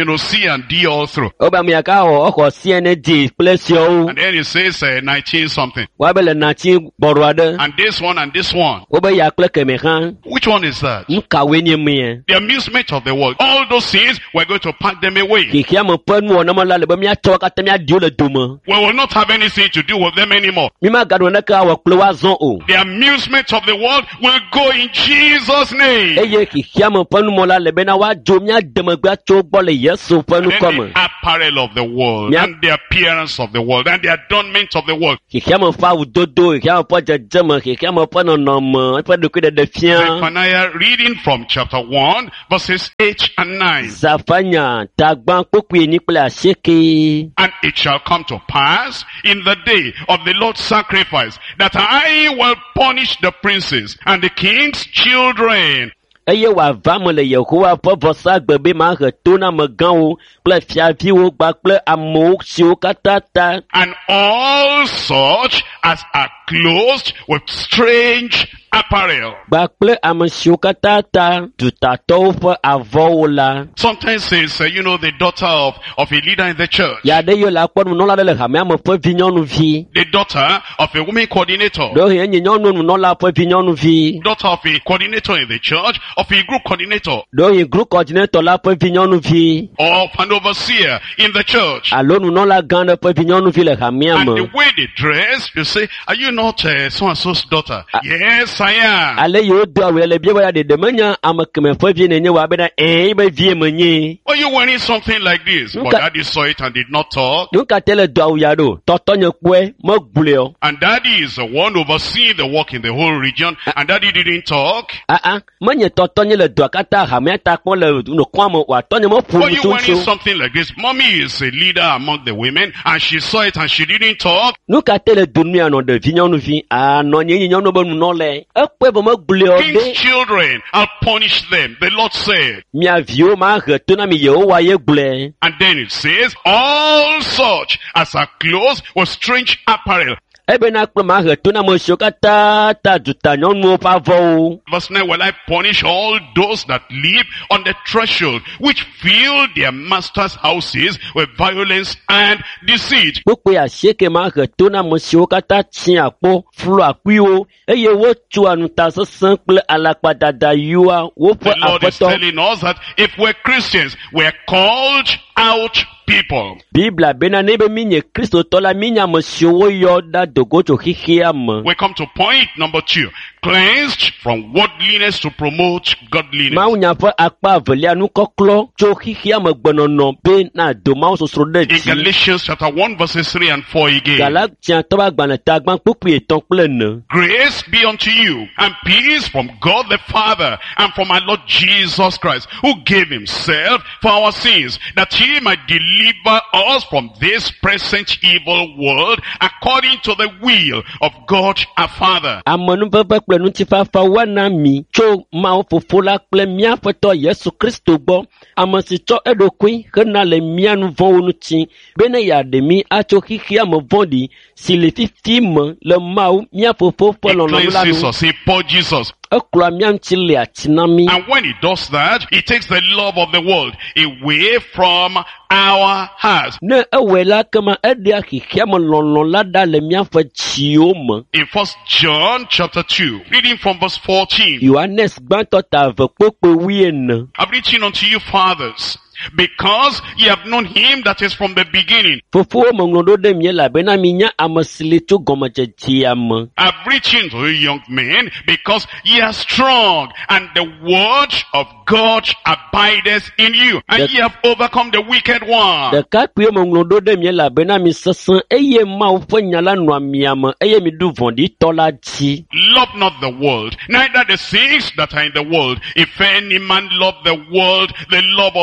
C and D all through. Oba mi aka o ko CND place yo. And then it says 19 something. Wa be le 19 borwade. And this one and this one. Oba ya kle ke me kan. Which one is that? Nka we ni me. The amusement of the world. All those things, we're going to pack them away. Ki kia mo pan wo na ma la le ba mi ato ka te mi adio le duma. We will not have anything to do with them anymore. Mi ma gado na ka wa kle wa zon o. The amusement of the world will go in Jesus' name. Eye ki kia mo pan mo la le be na wa jo mi ademagba to gbo le Yesu pan And ko then mo. the apparel of the world, Yeah. and the appearance of the world, and the adornment of the world. Ki kia mo fa u dodo, ki kia mo pa jajama, ki kia mo pa no no mo, pa do ku de fian. Zephaniah reading from chapter 1, verses 8 and 9. Zafanya tagban poku ni pele aseke. And it shall come to pass in the day of the Lord's sacrifice that I will punish the princes and the king's children. Eye wa va mo le Yehowa po vosa gbebe ma he to na me gan wo, ple fiavi wo gba ple amo si wo katata. And all such as are clothed with strange apparel. Gba ple amo si wo katata, tutato fo avo wo la. Sometimes it's, the daughter of a leader in the church. Ya de yo la kwa no la de le ha me amo po vinyonu vi. The daughter of a woman coordinator. Do he nyi nyonu no la po vinyonu vi. Daughter of a coordinator in the church, of a group coordinator, Do he group coordinator la po vinyonu vi. of an overseer in the church. Alo no la ganda po vinyonu vi le ha me And amo. the way they dress, you say, are you not so-and-so's daughter? Yes, I am. Ale yo do awe le bia wa de manya amakeme fo vi ne nye wa be na be vie menye. Are you wearing something like this? But Okay. daddy saw it and did not talk. Nu ka tele do awu ya do. Toto nye kwe mo gbule o. And daddy is the one overseeing the work in the whole region. And daddy didn't talk. Manye toto nye le do akata ha me ta kon le no kwa mo wa to nye mo fu Are you wearing tunso. something like this? Mommy is a leader among the women. And she saw it and she didn't talk. Nu ka tele do nu ya no de vinyonu vi. No nye nyonu bo nu no le. Ekwe bo mo gbule o King's de. children, I'll punish them. The Lord said. Mi avio ma he to na mi Yehowa ye gbule. And then it says, all such as are clothed with strange apparel. Ebe na kple ma he to na mo sio kata ta duta nyonu pa vo. Verse 9, will I punish all those that live on the threshold, which fill their master's houses with violence and deceit. Gbogbo aseke ma he to na mo sio kata tsi akpo flu akwiwo eye wo tu anuta sesan kple alakpadada yiwa wo fo The Lord is apoto. telling us that if we're Christians, we're called out people. Bibla bena nebe minye Kristo tola minya mo sio wo yo da dogo to hihia mo. We come to point number 2. Cleansed from worldliness to promote godliness. Ma unya fo akpa avelia nu koklo to hihia mo gbenono be na do ma sosro de In ti. Galatians chapter 1 verses 3 and 4 again. Galatian to ba gbana ta gban popu eton ple ne. Grace be unto you, and peace from God the Father, and from our Lord Jesus Christ, who gave himself for our sins, that he might deliver us from this present evil world, according to the will of God our Father. Amonu bebe kple nutifafa wana mi tso ma fofo la kple mia fetɔ Yesu Kristo gbɔ. Ame si tsɔ eɖokui hena le mia nu vɔ̃wo ŋuti bene yeaɖe mi atso xixia me vɔ̃ɖi si le fifi me le Mawu mia fofo ƒe He lɔlɔ̃nu la cleanses nu. us, he purges us. Ekplɔa mia ŋuti le ati na mi. And when he does that, he takes the love of the world away from our hearts. Ne ewɔe la kema eɖea xixia me lɔlɔ̃ la ɖa le miaƒe dziwo me. In 1 John chapter 2, reading from verse 14. Yohanes gbãtɔ ta ave kpokpe 14. I've written unto you, fathers, because ye have known him that is from the beginning. Fofowo me ŋlɔ ɖo ɖe mie elabena minya ame si le tso gɔmedzedzea me. I've written to you, young men, because ye are strong, and the word of God abideth in you, and ye have overcome the wicked one. Ɖekakpuiwo me ŋlɔ ɖo ɖe mie elabena mi sesẽ eye Mawu ƒe nya la nɔa mia me eye mi ɖu vɔ̃ɖitɔ la dzi. Love not the world, neither the things that are in the world. If any man love the world, the love of the Father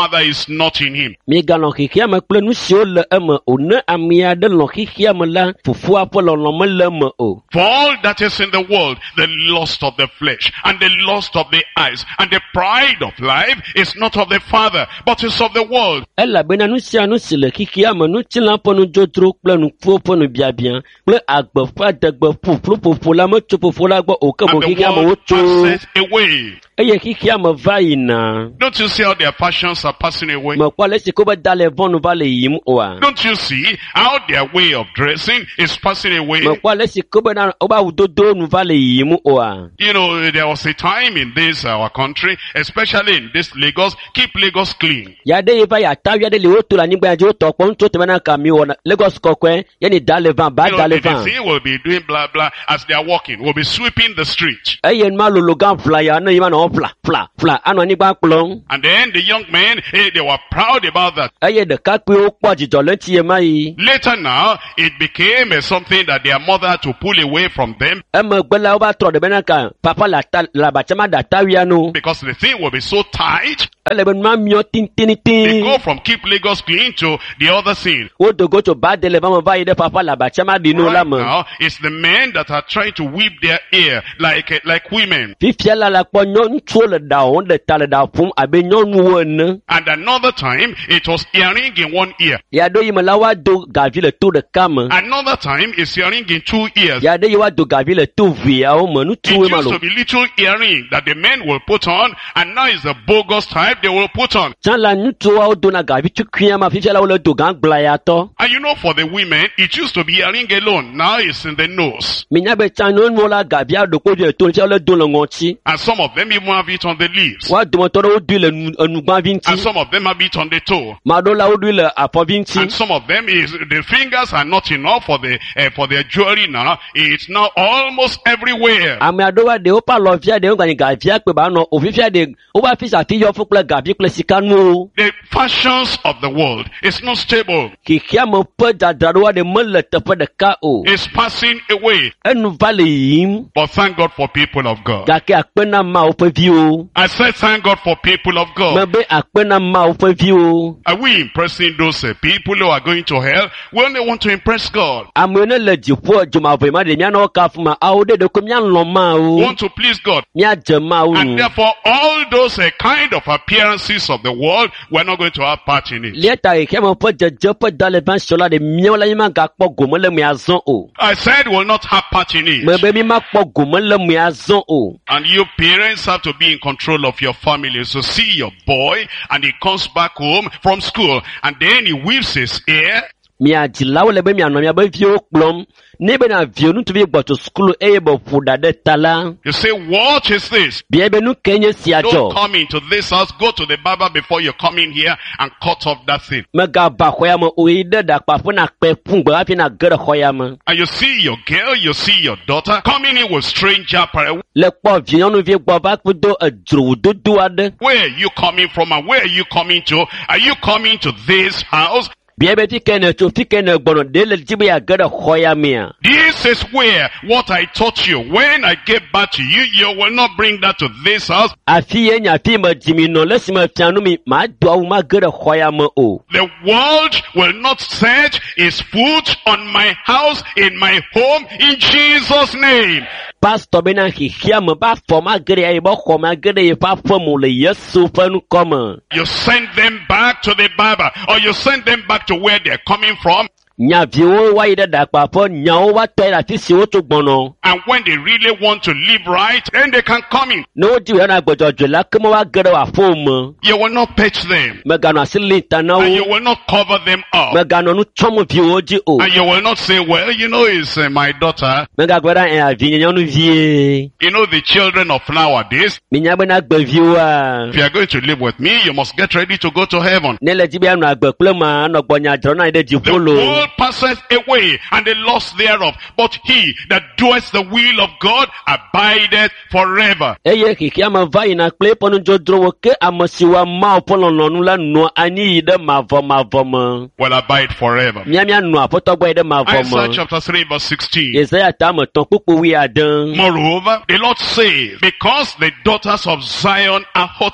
father is not in him. Migalon kikia me kple nu siwo le eme o ne ame aɖe lɔ̃ xixia me la fofoa ƒe lɔlɔ̃ mele eme o. For all that is in the world, the lust of the flesh and the lust of the eyes and the pride of life is not of the Father, but is of the world. Elabena nu sia nu si le xixia me nutsila ƒe nudzodro kple nuƒo ƒe nubiabia kple agbe ƒe adegbe ƒuƒluƒoƒo la metso fofo la gbɔ o ke mo And the xixia me world wotso passes away. eye xixia me va yina. Don't you see how their passions are passing away? Mekpɔ le si ko be da le vɔnu va le yiyim oa. Don't you see how their way of dressing is passing away? Mekpɔ le si ko be na wobe awudodo nu va le yiyim oa. You know, there was a time in this our country, especially in this Lagos, keep Lagos clean. Ya de ye va ya ta wia de le woto la nyigba dzi wotɔ kpɔ ŋutsu tebe na kami wɔ na Lagos kɔkɔe ye ni da le van ba You da know, le the van. DC will be doing blah blah as they are walking. Will be sweeping the street. Eye ma lolo gã fla ya ne ye ma na wɔ fla anɔ anyigba kplɔm. And then the young men, they were proud about that. Eye ɖekakpuiwo kpɔ dzidzɔ le ŋuti ye ma yi. Later now, it became something that their mother had to pull away from them Emegbe la woba trɔ ɖe bena ka papa le abatsa ma ɖe atawia no. because the thing will be so tight. Ele be nua miɔ They tintiniti. go from keep Lagos clean to the other thing. Wo dogo tso ba de le va me va yi ɖe papa le abatsa ma ɖi no la Right me. now, it's the men that are trying to whip their ear like women. Fifia la kpɔ ŋutsuwo le ɖa wɔm le ta le ɖa ƒom abe nyɔnuwo ene. And another time, it was earring in one ear. Ya ɖo yi me la woado gavi le to ɖeka me. Another time, it's earring in two ears. Ya ɖe yi woado gavi le to veawo me It ŋutsuwoe ma used lo. to be little earring that the men will put on, and now it's the bogus type they will put on. Tsã la ŋutsuwo dona gavi tukuia ma fifia la wole do gã gblaya tɔ. And you know, for the women, it used to be earring alone. Now it's in the nose. Minya be tsã nyɔnuwo la gavia ɖoko dzi le to fifia wole do le ŋɔtsi. And some of them even have it on the leaves. Wa dometɔ ɖewo dui le enugbavi And ŋuti. some of them have it on the toe. Ma ɖewo la wodui le afɔvi And ŋuti. some of them is the fingers are not enough for their jewelry now. It's now almost everywhere. Ame aɖewo ɖe woƒe alɔvia ɖe woganye gavia kpe ba nɔ o fifia ɖe woƒe afi afi yɔ fún kple gavi kple sikanuwo. The fashions of the world is not stable. Xixia me ƒe dzadzraɖoa ɖe mele teƒe ɖeka o. It's passing away. Enu va le yiyim But thank God for people of God. gake akpe na Mawu ƒe viwo. I said thank God for people of God. Mebe akpe na Mawu ƒe viwo. Are we impressing those people who are going to hell? We only want to impress God. Amewo ne le dziƒo dzomavɔe ma ɖe mianɔ kafu ma awo ɖe ɖeko mialɔ We Mawu. want to please God. Miadze Mawu And nu. therefore, all those kind of appearances of the world, we're not going to have part in it. Lieta xixia me ƒe dzedze ƒe dalẽvansiɔ la ɖe miawo la míemagakpɔ gome le mea zɔ o. I said we'll not have part in it. Mebe míemakpɔ gome le mea zɔ o. And you parents have to be in control of your family. So see your boy and he comes back home from school and then he weaves his ear. Mia dzilawo le be mianɔ miabe viwo kplɔm. Ne bena viwo ŋutsuvi gbɔtso sukulu eye be ƒo ɖa ɖe ta la. You say, what is this? Bia be nu ke nye sia Don't dzɔ. come into this house. Go to the barber before you come in here and cut off that thing. Megaba xɔya me o yi ɖe ɖakpaƒe na kpe ƒu gbe hafi na ge ɖe xɔya me. And you see your girl, you see your daughter coming in with strange apparel. Le kpɔ vi nyɔnuvi gbɔ va kpedo edzrowododo aɖe. Where are you coming from and where are you coming to? Are you coming to this house? Bia be fi ke ne tso fi ke ne gbɔnɔ ɖe le dzi be ya ge ɖe xɔya mea. This is where what I taught you. When I get back to you, you will not bring that to this house. Afi ye nya fi me dzi mi nɔ le si me fia nu mi ma do awu ma ge ɖe xɔya me o. The world will not set its foot on my house, in my home, in Jesus' name. Pastor bena xixia me ba fɔ ma ge ɖe ye be xɔ ma ge ɖe ye ƒe aƒe me le Yesu ƒe nukɔme. You send them back to the barber, or you send them back to where they're coming from. Nyaviwo wa yi ɖe ɖakpaƒe, nyawo wa tɔ yi ɖe afi si wotso gbɔnɔ. And when they really want to live right, then they can come in. Ne wodi wòyɔna gbɔdzɔdzɔe la, ke me wa ge ɖe wòaƒewo me. You will not pet them. Meganɔ asi li ta na And you wo. will not cover them up. Meganɔ nu tsɔm viwo dzi o. And you will not say, well, you know, it's my daughter. Megagblɔ ɖa avi nye nyɔnuvie. You know, the children of nowadays, Minya bena agbeviwoa. if you are going to live with me, you must get ready to go to heaven. Ne le dzi be anɔ agbe kple ma, anɔ gbɔnya dzrɔ̃ na yi ɖe The dziƒo lo. world passeth away, and the loss thereof. But he that doeth the will of God abideth forever. Eye xixia me va yina kple eƒe nudzodrowo, ke ame si wɔa Mawu ƒe lɔlɔ̃nu la nɔa anyi yi ɖe mavɔ me. Will abide forever. Mianɔ aƒetɔ gbɔ yi ɖe mavɔ Isaiah me. chapter 3 verse 16. Yesaya tame 3:10. Moreover, the Lord says, because the daughters of Zion are haughty,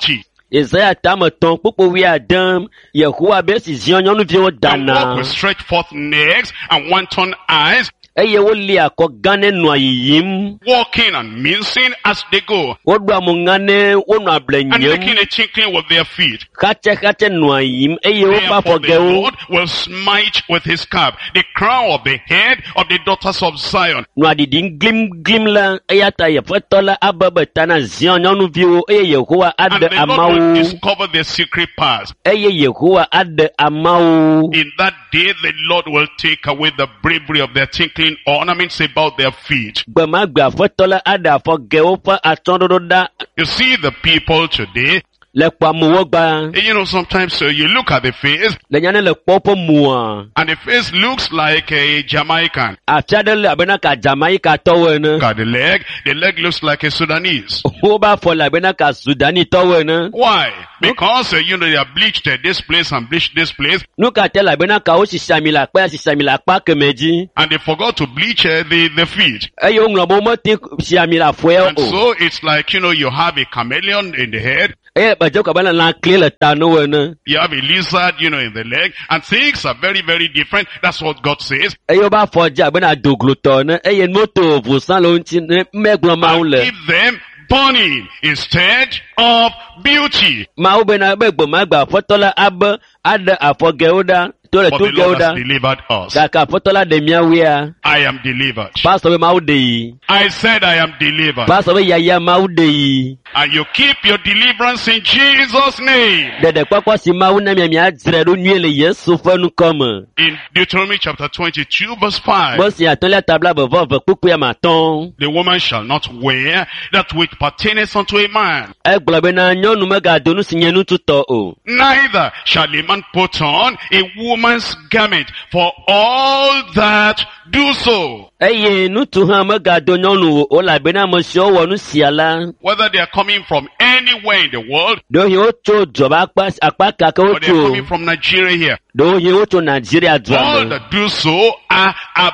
Isaiah tameton kpukpo wi adam Yehowa be si zion nyɔnuviwo and walk dana with stretched forth necks and wanton eyes, eye wo li akɔ gane nɔ yiyim walking and mincing as they go, wo do amungane wo nɔ able and making nyem a tinkling with their feet. katse nɔ yiyim eye wo fa Therefore the afɔgewo Lord will smite with his cap the crown of the head of the daughters of Zion, nɔ adidim glim la eya ta Yeƒetɔ la abebe ta na zion nyɔnuviwo eye Yehowa and ade the Lord will amawo discover their secret parts. eye Yehowa ade amawo In that day the Lord will take away the bravery of their tinkling ornaments about their feet. gbemagbe Aƒetɔ la ade afɔgewo ƒe atɔɖoɖo ɖa You see the people today, le kpamuwo gba you know, sometimes you look at the face le nyane le kpɔ ƒe mua and the face looks like a Jamaican. afi aɖe le abena ka Jamaikatɔwo ene Look at the leg looks like a Sudanese. wobe afɔ le abena ka Sudanitɔwo ene Why? Because, you know, they have bleached this place and bleached this place, nu ka te le abena ka wo sisi ami le akpa sisi ami le akpa keme dzi and they forgot to bleach the feet. eye woŋlɔ be womete si ami le afɔe And o so it's like, you know, you have a chameleon in the head, eye gbedze ko abena lã kli le ta nowo ene you have a lizard, you know, in the leg, and things are very, very different. That's what God says. eye wobe afɔ dze abena doglotɔ ene eye moto vosan le wo ŋuti ne megblɔ mawu And le give them burning instead of beauty. mawu bena be gbemagbe Aƒetɔ la abe aɖe afɔgewo ɖa to le For the tugewo Lord has ɖa delivered us. gake Aƒetɔ la ɖe míawea I am delivered. pastor be mawu ɖe yi I said I am delivered. pastor be yaya mawu ɖe yi And you keep your deliverance in Jesus' name. ɖeɖekpɔkpɔ si mawu na miadzrae ɖo nyuie le Yesu ƒe nukɔme In Deuteronomy chapter 22 verse 5. Bosi atɔlia tabla bevɔve kpukpui amatɔn. The woman shall not wear that which pertaineth unto a man, Egblɔ bena nyɔnu megado nu si nye nututɔ o. neither shall a man put on a woman's garment, for all that do so. Eye nutu hã megado nyɔnu o elabena ame siwo wɔ nu sia la. Whether they are coming from anywhere in the world, Ɖewohĩ wotso dzɔba akpa kake or they are coming wotso. from Nigeria here, Ɖewohĩ wotso Nigeria dua all me. that do so are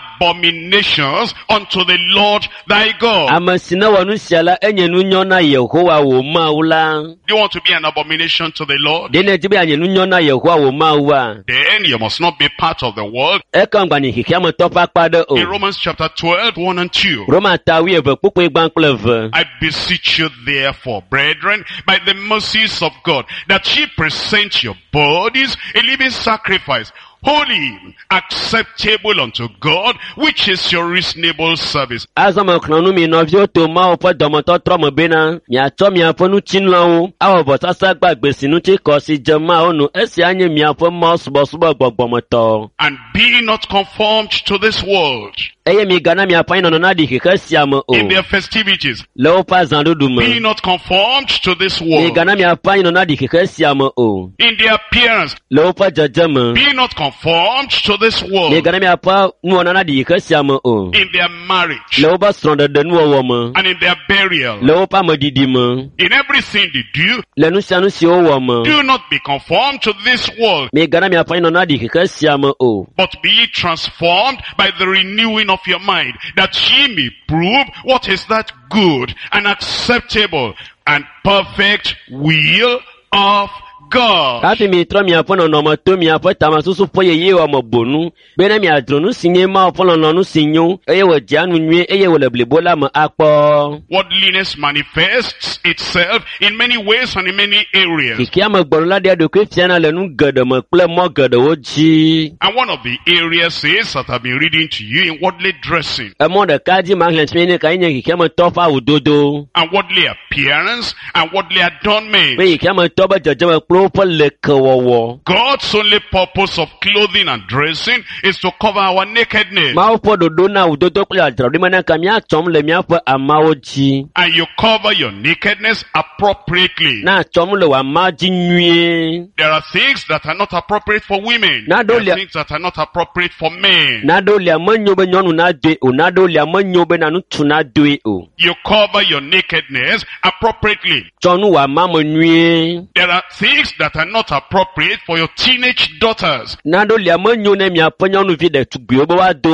abominations unto the Lord thy God. Ame si ne wɔ nu sia la enye nu nyɔ na Yehowa wò Mawu la. Do you want to be an abomination to the Lord? Ɖe ne di be anye nu nyɔ na Yehowa wò Mawu a. Then you must not be part of the world. Eka ŋgbani xixiametɔ ƒe akpa ɖe In o. Romans chapter 12, 1 and 2. Roma ta wuieve kpukpui gbã kple eve. I beseech you therefore, brethren, by the mercies of God, that ye present your bodies a living sacrifice, holy, acceptable unto God, which is your reasonable service. Azɔ me xlɔ̃ nu mi nɔviwo to Mawu ƒe dɔmetɔtrɔ me bena miatsɔ miaƒe nutsilãwo awɔ vɔsasa gbagbe si ŋuti kɔ si dze Mawu nu esia nye miaƒe mawusubɔsubɔ gbɔgbɔmetɔ. And be not conformed to this world Eye migana miaƒe anyinɔnɔ naɖi xixe sia me o in their festivities. le woƒe azãɖuɖu Be me. not conformed to this world Migana miaƒe anyinɔnɔ naɖi xixe sia me o in their appearance. le woƒe dzedzeme. Be not conformed to this world Migana miaƒe nuwɔna naɖi xixe sia me o in their marriage le woƒe srɔ̃ɖeɖe nuwɔwɔ me, and in their burial. le woƒe ameɖiɖi me, In everything they do, le nu sia nu si wowɔ me. do not be conformed to this world, Migana miaƒe anyinɔnɔ naɖi xixe sia me o. but be ye transformed by the renewing of your mind, that ye may prove what is that good and acceptable and perfect will of God. Hafi mitrɔ miaƒe nɔnɔme to miaƒe tamasusu ƒe yeyewɔ me bonu, bena miadzro nu si nye Mawu ƒe lɔlɔ̃nu si nyo, eye wòdzea nu nyuie, eye wòle blibo la me akpɔ. Worldliness manifests itself in many ways and in many areas. Xikia me gbɔnu la ɖia ɖokui fiana le nu geɖe me kple mɔ geɖewo dzi. And one of the areas is that I've been reading to you in worldly dressing Emɔ ɖeka dzi ma xlẽ tsi ne ka nye xikia me tɔ ƒe awudodo. and worldly appearance and worldly adornment. Be xikia me tɔ be dzedzeme kple woƒe lekewɔwɔ. God's only purpose of clothing and dressing is to cover our nakedness. Mawu ƒe ɖoɖo na awudodo kple adzraɖoɖi me na ka míatsɔm le míaƒe amawo dzi. And you cover your nakedness appropriately. Na atsɔm le wò ama dzi nyuie. There are things that are not appropriate for women. Na There ɖo lia- are things that are not appropriate for men. Naɖewo lia menyo be nyɔnu nadoe o, naɖewo lia menyo be na ŋutsu nadoe o. You cover your nakedness appropriately. Tsɔ nu wò ama me nyuie. There are things that are not appropriate for your teenage daughters. Naɖewo lia menyo ne miaƒe nyɔnuvi ɖetugbiwo be woado o.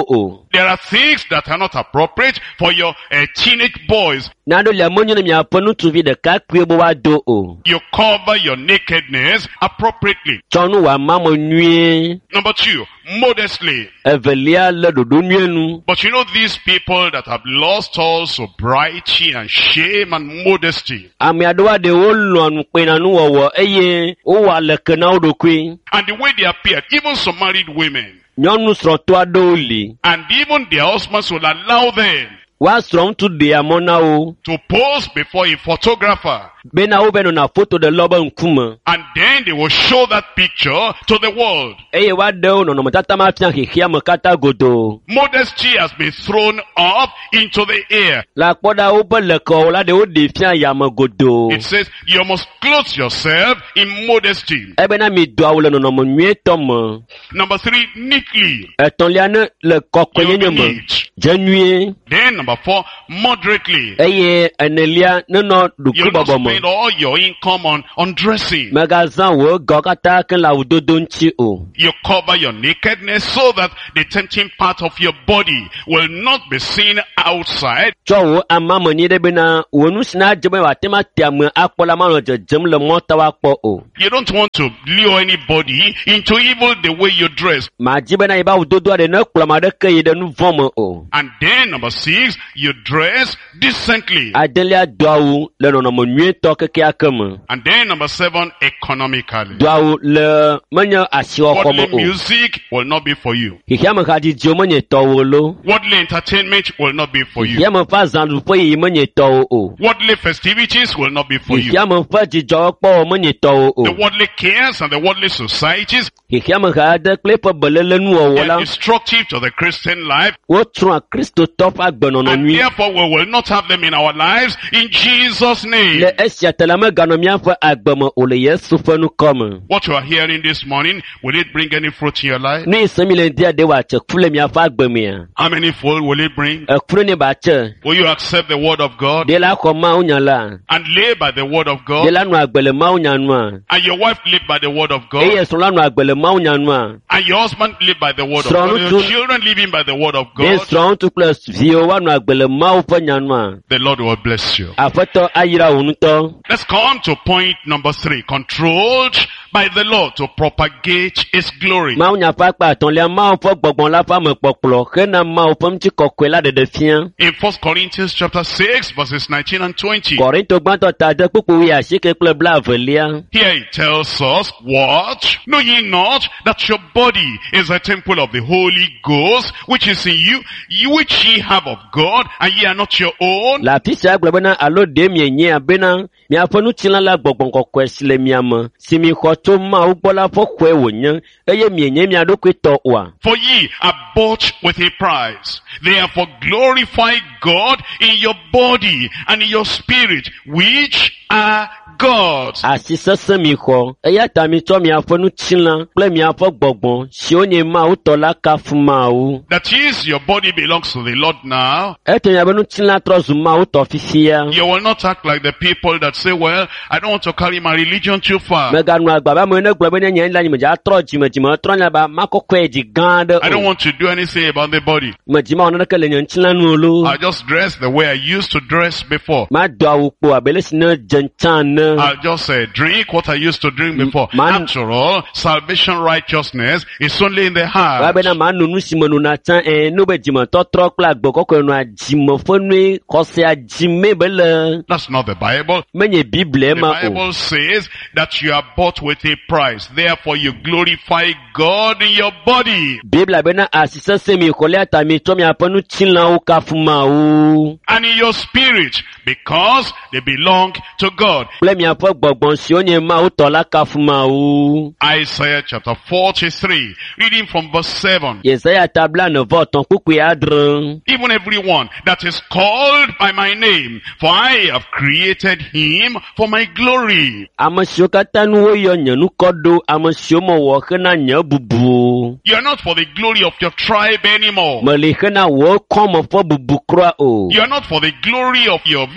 There are things that are not appropriate for your teenage boys. Nado le monyo ne miapo nutuvi de kakwe bo wa do o. You cover your nakedness appropriately. Chonu wa mamo nwie. Number 2, modestly. Evelia le dodo nwie nu. But you know these people that have lost all sobriety and shame and modesty. Ami adowa de wo lonu pe na nu wowo eye o wa le kana odokwe. And the way they appeared, even some married women. Nyɔnu srɔ̃tɔ aɖewo li. And even their husbands will allow them Wa srɔ̃ ŋutsu ɖe amɔ na wo. to pose before a photographer. Bena wo bɛ nɔna foto ɖe lɔ be ŋkume. And then they will show that picture to the world. Eye wa ɖe wo nɔnɔmetata ma fia xexea me katã godo. Modesty has been thrown up into the air. La kpɔɖa woƒe lekɔwo la ɖe wo ɖe fia yame godo. It says you must clothe yourself in modesty. Ebena mi do awu le nɔnɔme nyuietɔ me. Number 3, neatly. Etɔ̃lia ne le kɔkɔenyenye me. Neat. Dze nyuie. Then number 4, moderately. Eye enelia ne nɔ You ɖukui don't bɔbɔ me. spend all your income on dressing. Megazã wo gɔ katã ke le awudodo ŋuti o. You cover your nakedness so that the tempting part of your body will not be seen outside. Tsɔ wo ama me nyi ɖe bena wo nu si na dze be wòate ma te ame akpɔ la manɔ dzedzem le mɔta woakpɔ o. You don't want to lure anybody into evil the way you dress. Madzi bena yi be awudodo aɖe ne kplɔ ame aɖeke yi ɖe nu vɔ me o. And then number 6, you dress decently. Adelia do awu le nɔnɔme nyuietɔ kekeake me. And then number 7, economically. Do awu le menye asiwɔxɔ Worldly me o. music will not be for you. Xexea me hadzidziwo menye tɔwo lo. Worldly entertainment will not be for you. Xexea me ƒe azãɖuƒe yiyi menye tɔwo o. Worldly festivities will not be for you. Xexea me ƒe dzidzɔkpɔwɔ menye tɔwo The o. worldly cares and the worldly societies Xexea me ha aɖe kple eƒe beléle nuwɔwɔ are la destructive to the Christian life. wotrɔa kristotɔ ƒe agbenɔnɔ And nyui. therefore we will not have them in our lives in Jesus' name. Le esia te la meganɔ míaƒe agbe me o le Yesu ƒe nukɔ me. What you are hearing this morning, will it bring any fruit in your life? Nu yi se mi le dia de wòatse ku le míaƒe agbe mea. How many fold will it bring? Ekuru ne batse. Will you accept the word of God De la xɔ Mawu nya la. and live by the word of De God? la nɔ agbe le Mawu nya nua. And your wife live by the word of Eye God? srɔ̃ la nɔ agbe le Mawu nya nua. And your husband live by the word of Strong God? And to- your children living by the word of De God? srɔ̃ ŋutsu kple viwo woanɔ agbe le Mawu ƒe nya nua. The Lord will bless you. Aƒetɔ ayra wò ŋutɔ. Let's come to point number 3. Controlled by the Lord to propagate His glory. Mawu nya ƒe akpa etɔ̃lia Mawu ƒe gbɔgbɔ la ƒe amekpɔkplɔ hena Mawu ƒe ŋutikɔkɔe la ɖeɖe fia. In 1 Corinthians chapter 6 verses 19 and 20. Kɔrinto gbãtɔ ta de kpukpu wi asieke kple blaevelia. Here it tells us, what? Know ye not that your body is a temple of the Holy Ghost, which is in you, which ye have of God, and ye are not your own? Le afi sia gblɔ bena alo ɖe mienye bena miaƒe ŋutilã la gbɔgbɔ kɔkɔe si le mia me, si mi xɔ tso Mawu gbɔ la ƒe xɔe wònye, eye mienye mia ɖokui tɔ oa. For ye are bought with a price. Therefore glorify God in your body and in your spirit, which are God's. Asi sesẽ mi xɔ, eya ta mitsɔ miaƒe ŋutilã kple miaƒe gbɔgbɔ siwo nye Mawu tɔ la kafu Mawu. That is, your body belongs to the Lord now. Eto miaƒe ŋutilã trɔ zu Mawu tɔ fifia. You will not act like the people that say, well, I don't want to carry my religion too far. Meganɔ agba be amewo ne gblɔ be ne nye la nyimedze atrɔ dzimedzime trɔ nya ba makɔkɔe dzi gã aɖe I don't o. want to do anything about the body. Medzima wɔ naneke le nye ŋutilã nu o lo. I'll just dress the way I used to dress before. Mado awu kpo abe le si ne dze ŋtsã ne. I'll just drink what I used to drink before. Man- After all, salvation righteousness is only in the Wa heart. bena mano nu si me nona tsã no be dzimetɔtrɔ kple agbe kɔkɔe nɔa dzime ƒe nue xɔsea dzime be le That's not the Bible. menye Biblia The ma o. Bible says that you are bought with a price. Therefore you glorify God in your body Biblia bena asi sesẽ mi xɔlia ta mi tsɔ miaƒe ŋutilãwo kafu Mawu and in your spirit, because they belong to God. kple miaƒe gbɔgbɔ siwo nye Mawu tɔ la kafu Mawu. Isaiah chapter 43, reading from verse 7. Yesaya tabla nevɔtɔ̃ kpukpui adre. Even everyone that is called by my name, for I have created him for my glory. Ame siwo katã nu woyɔ nye nukɔ ɖo, ame siwo mewɔ hena nye bubu. You are not for the glory of your tribe anymore. Meli hena wò kɔme ƒe bubu kura o. You are not for the glory of your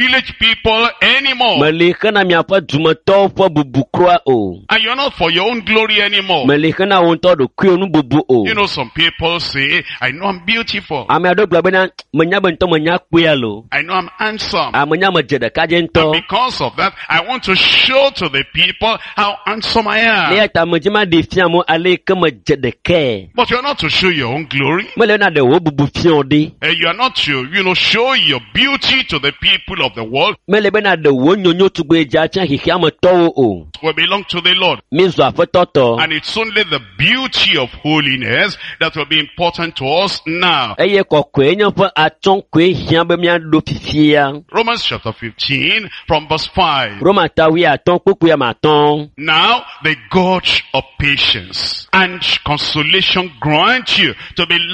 village people anymore. Melikana miapa dumato for bubukroa o. And you're not for your own glory anymore. Melikana wonto do kuonu bubu o. You know, some people say, I know I'm beautiful. Amiado blabena menyabento menyakuyalo. I know I'm handsome. Amenya majeda And kajento. because of that, I want to show to the people how handsome I am. Leata mejima defiamo ale kama jedeke. But you're not to show your own glory. Melena de wo bubu fiode. You are not to, show your beauty to the people of the world. Melebena de wo nyonyo tugbe jacha hikiamo towo o. We belong to the Lord. Mizo afetoto. And it's only the beauty of holiness that will be important to us now. Eye kokwe nyofo aton kwe hiambe mia do fifia. Romans chapter 15 from verse 5. Roma tawi aton kuku ya maton. Now the God of patience and consolation grant you to be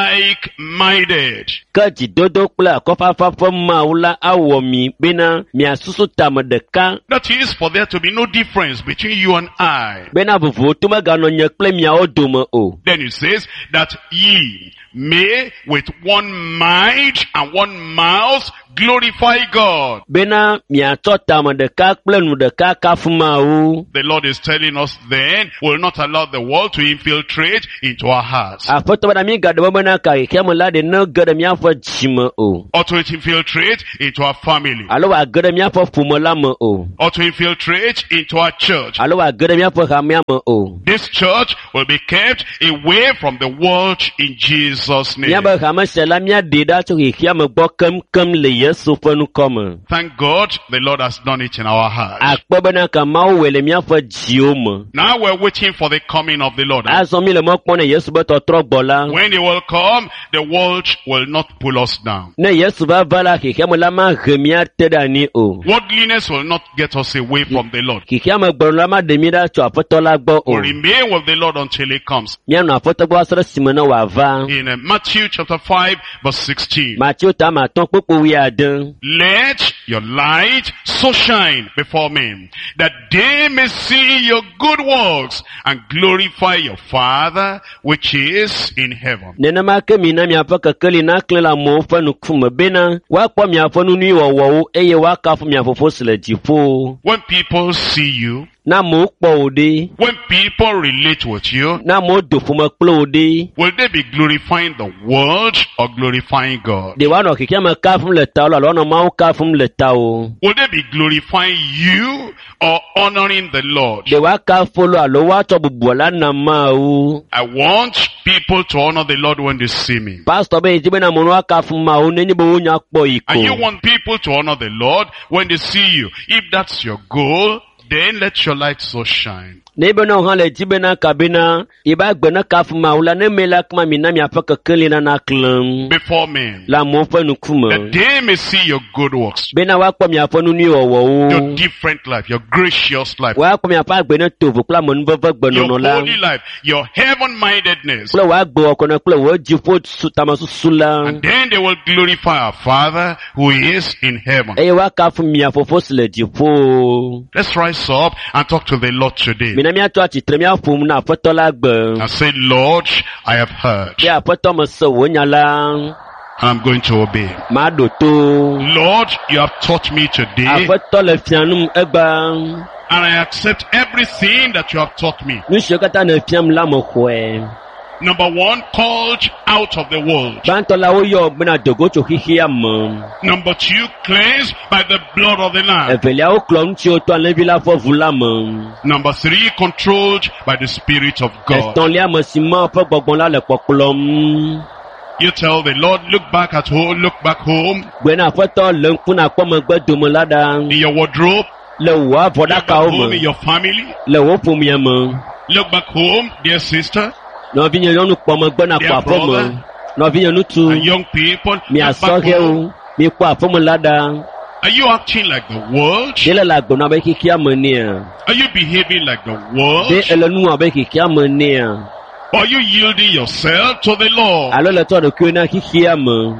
like-minded. Kaji dodo kula kofafa maula awomi bena miasusu tamadeka. That is, for there to be no difference between you and I. Bena vuvu tumagano nyekle miaoduma o. Then it says that ye may with one mind and one mouth glorify God. Bena miato tamadeka plenu deka kafuma o. The Lord is telling us then, will not allow the world to infiltrate into our hearts. Afoto bana mi gado bana kai kemula de no gada miafo jima o. Or to infiltrate into our family. Alo wa gada miafo fumolama o. Or to infiltrate into our church. Alo wa gada miafo kamiama o. This church will be kept away from the world in Jesus' name. Miaba kama selamia deda to hikiama bokem kem le yesu fenu koma. Thank God the Lord has done it in our hearts. Akpobana kama wele miafo jioma. Now we're waiting for the coming of the Lord. Azomi le mokpone yesu beto trokbola. When he will come, the world will not pull us down. Ne yesu va vala hikiama lama gemia tedani o. Worldliness will not get us away from the Lord. Hikiama gbolama demida to afotola gbo o. We'll remain with the Lord until he comes. Miano afotobo asra simona wava. In Matthew chapter 5 verse 16. Matthew tama ton popo wi adan. Let your light so shine before men, that they may see your good works and glorify your Father which is in heaven. Nena make mina mi afaka kali na klela mo fa nu kuma bena wa kwa mi afanu ni wo eye wa ka fu mi afofo sele jifo. When people see you, Na mo po ode. when people relate with you, Na mo do fu ma klo ode. will they be glorifying the world or glorifying God? De wa no kike ma ka fu le ta lo no ma ka fu le ta o. Will they be glorifying you or honoring the Lord? De wa ka fu lo alo wa to bubola na ma o. I want people to honor the Lord when they see me. Pastor be jibe na mo no ka fu ma o ni bo nya po And you iko. want people to honor the Lord when they see you. If that's your goal, then let your light so shine. Nebe no han le jibe na kabina iba gbe na ka fu ma o la ne me la kuma mi na mi afaka kali na klam. Before men, La mo fa nu kuma. that they may see your good works, Bena wa kwa mi afanu ni wo. your different life, your gracious life, Wa kwa mi afa gbe na tovu kula mo nvo gbe no your no la. holy life, your heaven-mindedness. Kula wa gbe okona kula wo jifo tamasu sula. And then they will glorify our Father who is in heaven. E wa ka fu mi afofo sele jifo. Let's rise up and talk to the Lord today. Mina mi ato achitre mi afu na afoto la gbe. And say, Lord, I have heard, Ya afoto mo so wo nyala. and I'm going to obey. Ma do to. Lord, you have taught me today, Afoto le fianum egba. and I accept everything that you have taught me. Nu shekata na fiam la mo kwe. Number one, called out of the world. Banto la wo yo gbe na dogo cho hihi am. Number two, cleansed by the blood of the Lamb. Evelia o klon ti o to anlevi la fo vulam. Number three, controlled by the Spirit of God. Eston lia mo si mo fo gbogbon la le poplom. You tell the Lord, look back at home, look back home, Gbena afoto le nkun na kwa mo gbe domo lada. in your wardrobe, Le wa look voda back ka o home mo. in your family, Le wo pom ye mo. look back home, dear sister, No vi yan nu po mo gbe na kwa fo mo. No vi yan nu tu. and young people, Mi look aso back he home. o. Mi kwa fo mo lada. Are you acting like the world? Dele la gbona be kiki amani. Are you behaving like the world? De elenu abe kiki amani. Or are you yielding yourself to the Lord? Alo le to do kyo na kiki am.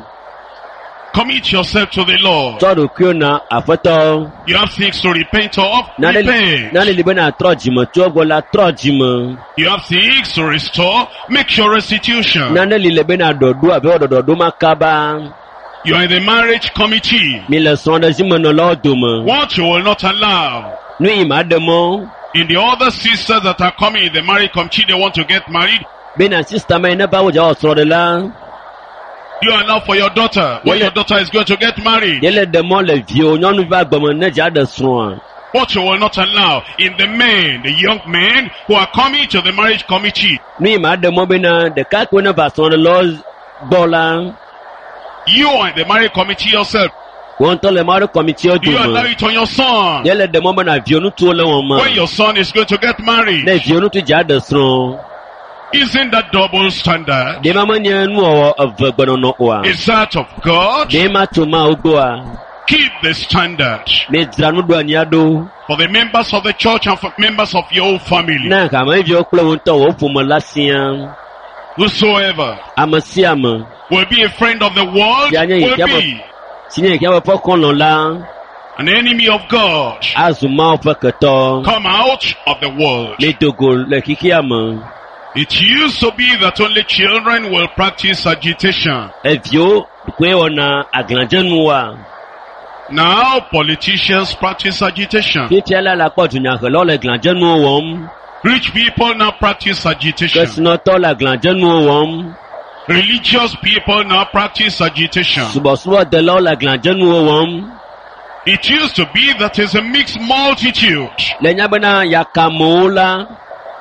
Commit yourself to the Lord. To do kyo na afoto. You have things to repent of. Na Repent. le libe na trojimo to go la trojimo. You have things to restore. Make your restitution. Na le libe na dodo abe ododo makaba. You are in the marriage committee. Mi le srɔ̃ ɖe zi me nɔlawo dome. What you will not allow. Nu yi ma ɖe mɔ. In the other sisters that are coming in the marriage committee, they want to get married. Bena sista ma yi ne ba wo dza wɔ srɔ̃ ɖe la. You allow for your daughter. When your daughter is going to get married. Ye le ɖe mɔ le viwo nyɔnuvi ba gbeme ne dza ɖe srɔ̃a. What you will not allow in the men, the young men who are coming to the marriage committee. Nu yi ma ɖe mɔ bena ɖekakpuiwo ne va srɔ̃ ɖe lɔ gbɔ la. You are in the marriage committee yourself. Wọ́n tọ́ le ma ɖe kɔmitiwo Do you allow dome. it on your son? Ye le ɖe mɔ bena viwo nutuwo le wɔn When me. your son is going to get married. Ne viwo nutu dza ɖe srɔ̃. Isn't that double standard? Ɖe ma menye nuwɔwɔ eve gbenɔnɔ oa. Is that of God? Ɖe ma tso ma wo gbɔa. Keep the standard Mi dzra nuɖoania ɖo. for the members of the church and for members of your own family. Na hameviwo kple wo ŋutɔ wo ƒome la sia. Whosoever Ame sia ame. will be a friend of the world Ya nye will ya be Si nye kia ƒe kɔlɔ la. an enemy of God. Azu Mawu ƒe ketɔ. Come out of the world. Mi do go le xixia me. It used to be that only children will practice agitation. Eviwo koe wɔna aglãdzenuwoa. Now politicians practice agitation. Fifia la le akpɔ dunyahelawo le glãdzenuwo wɔm. Rich people now practice agitation. Kesinɔtɔwo le aglãdzenuwo wɔm. Religious people now practice agitation. Subɔsubɔdelawo le aglãdzenuwo wɔm. It used to be that is a mixed multitude. Le nya bena yakamewo la.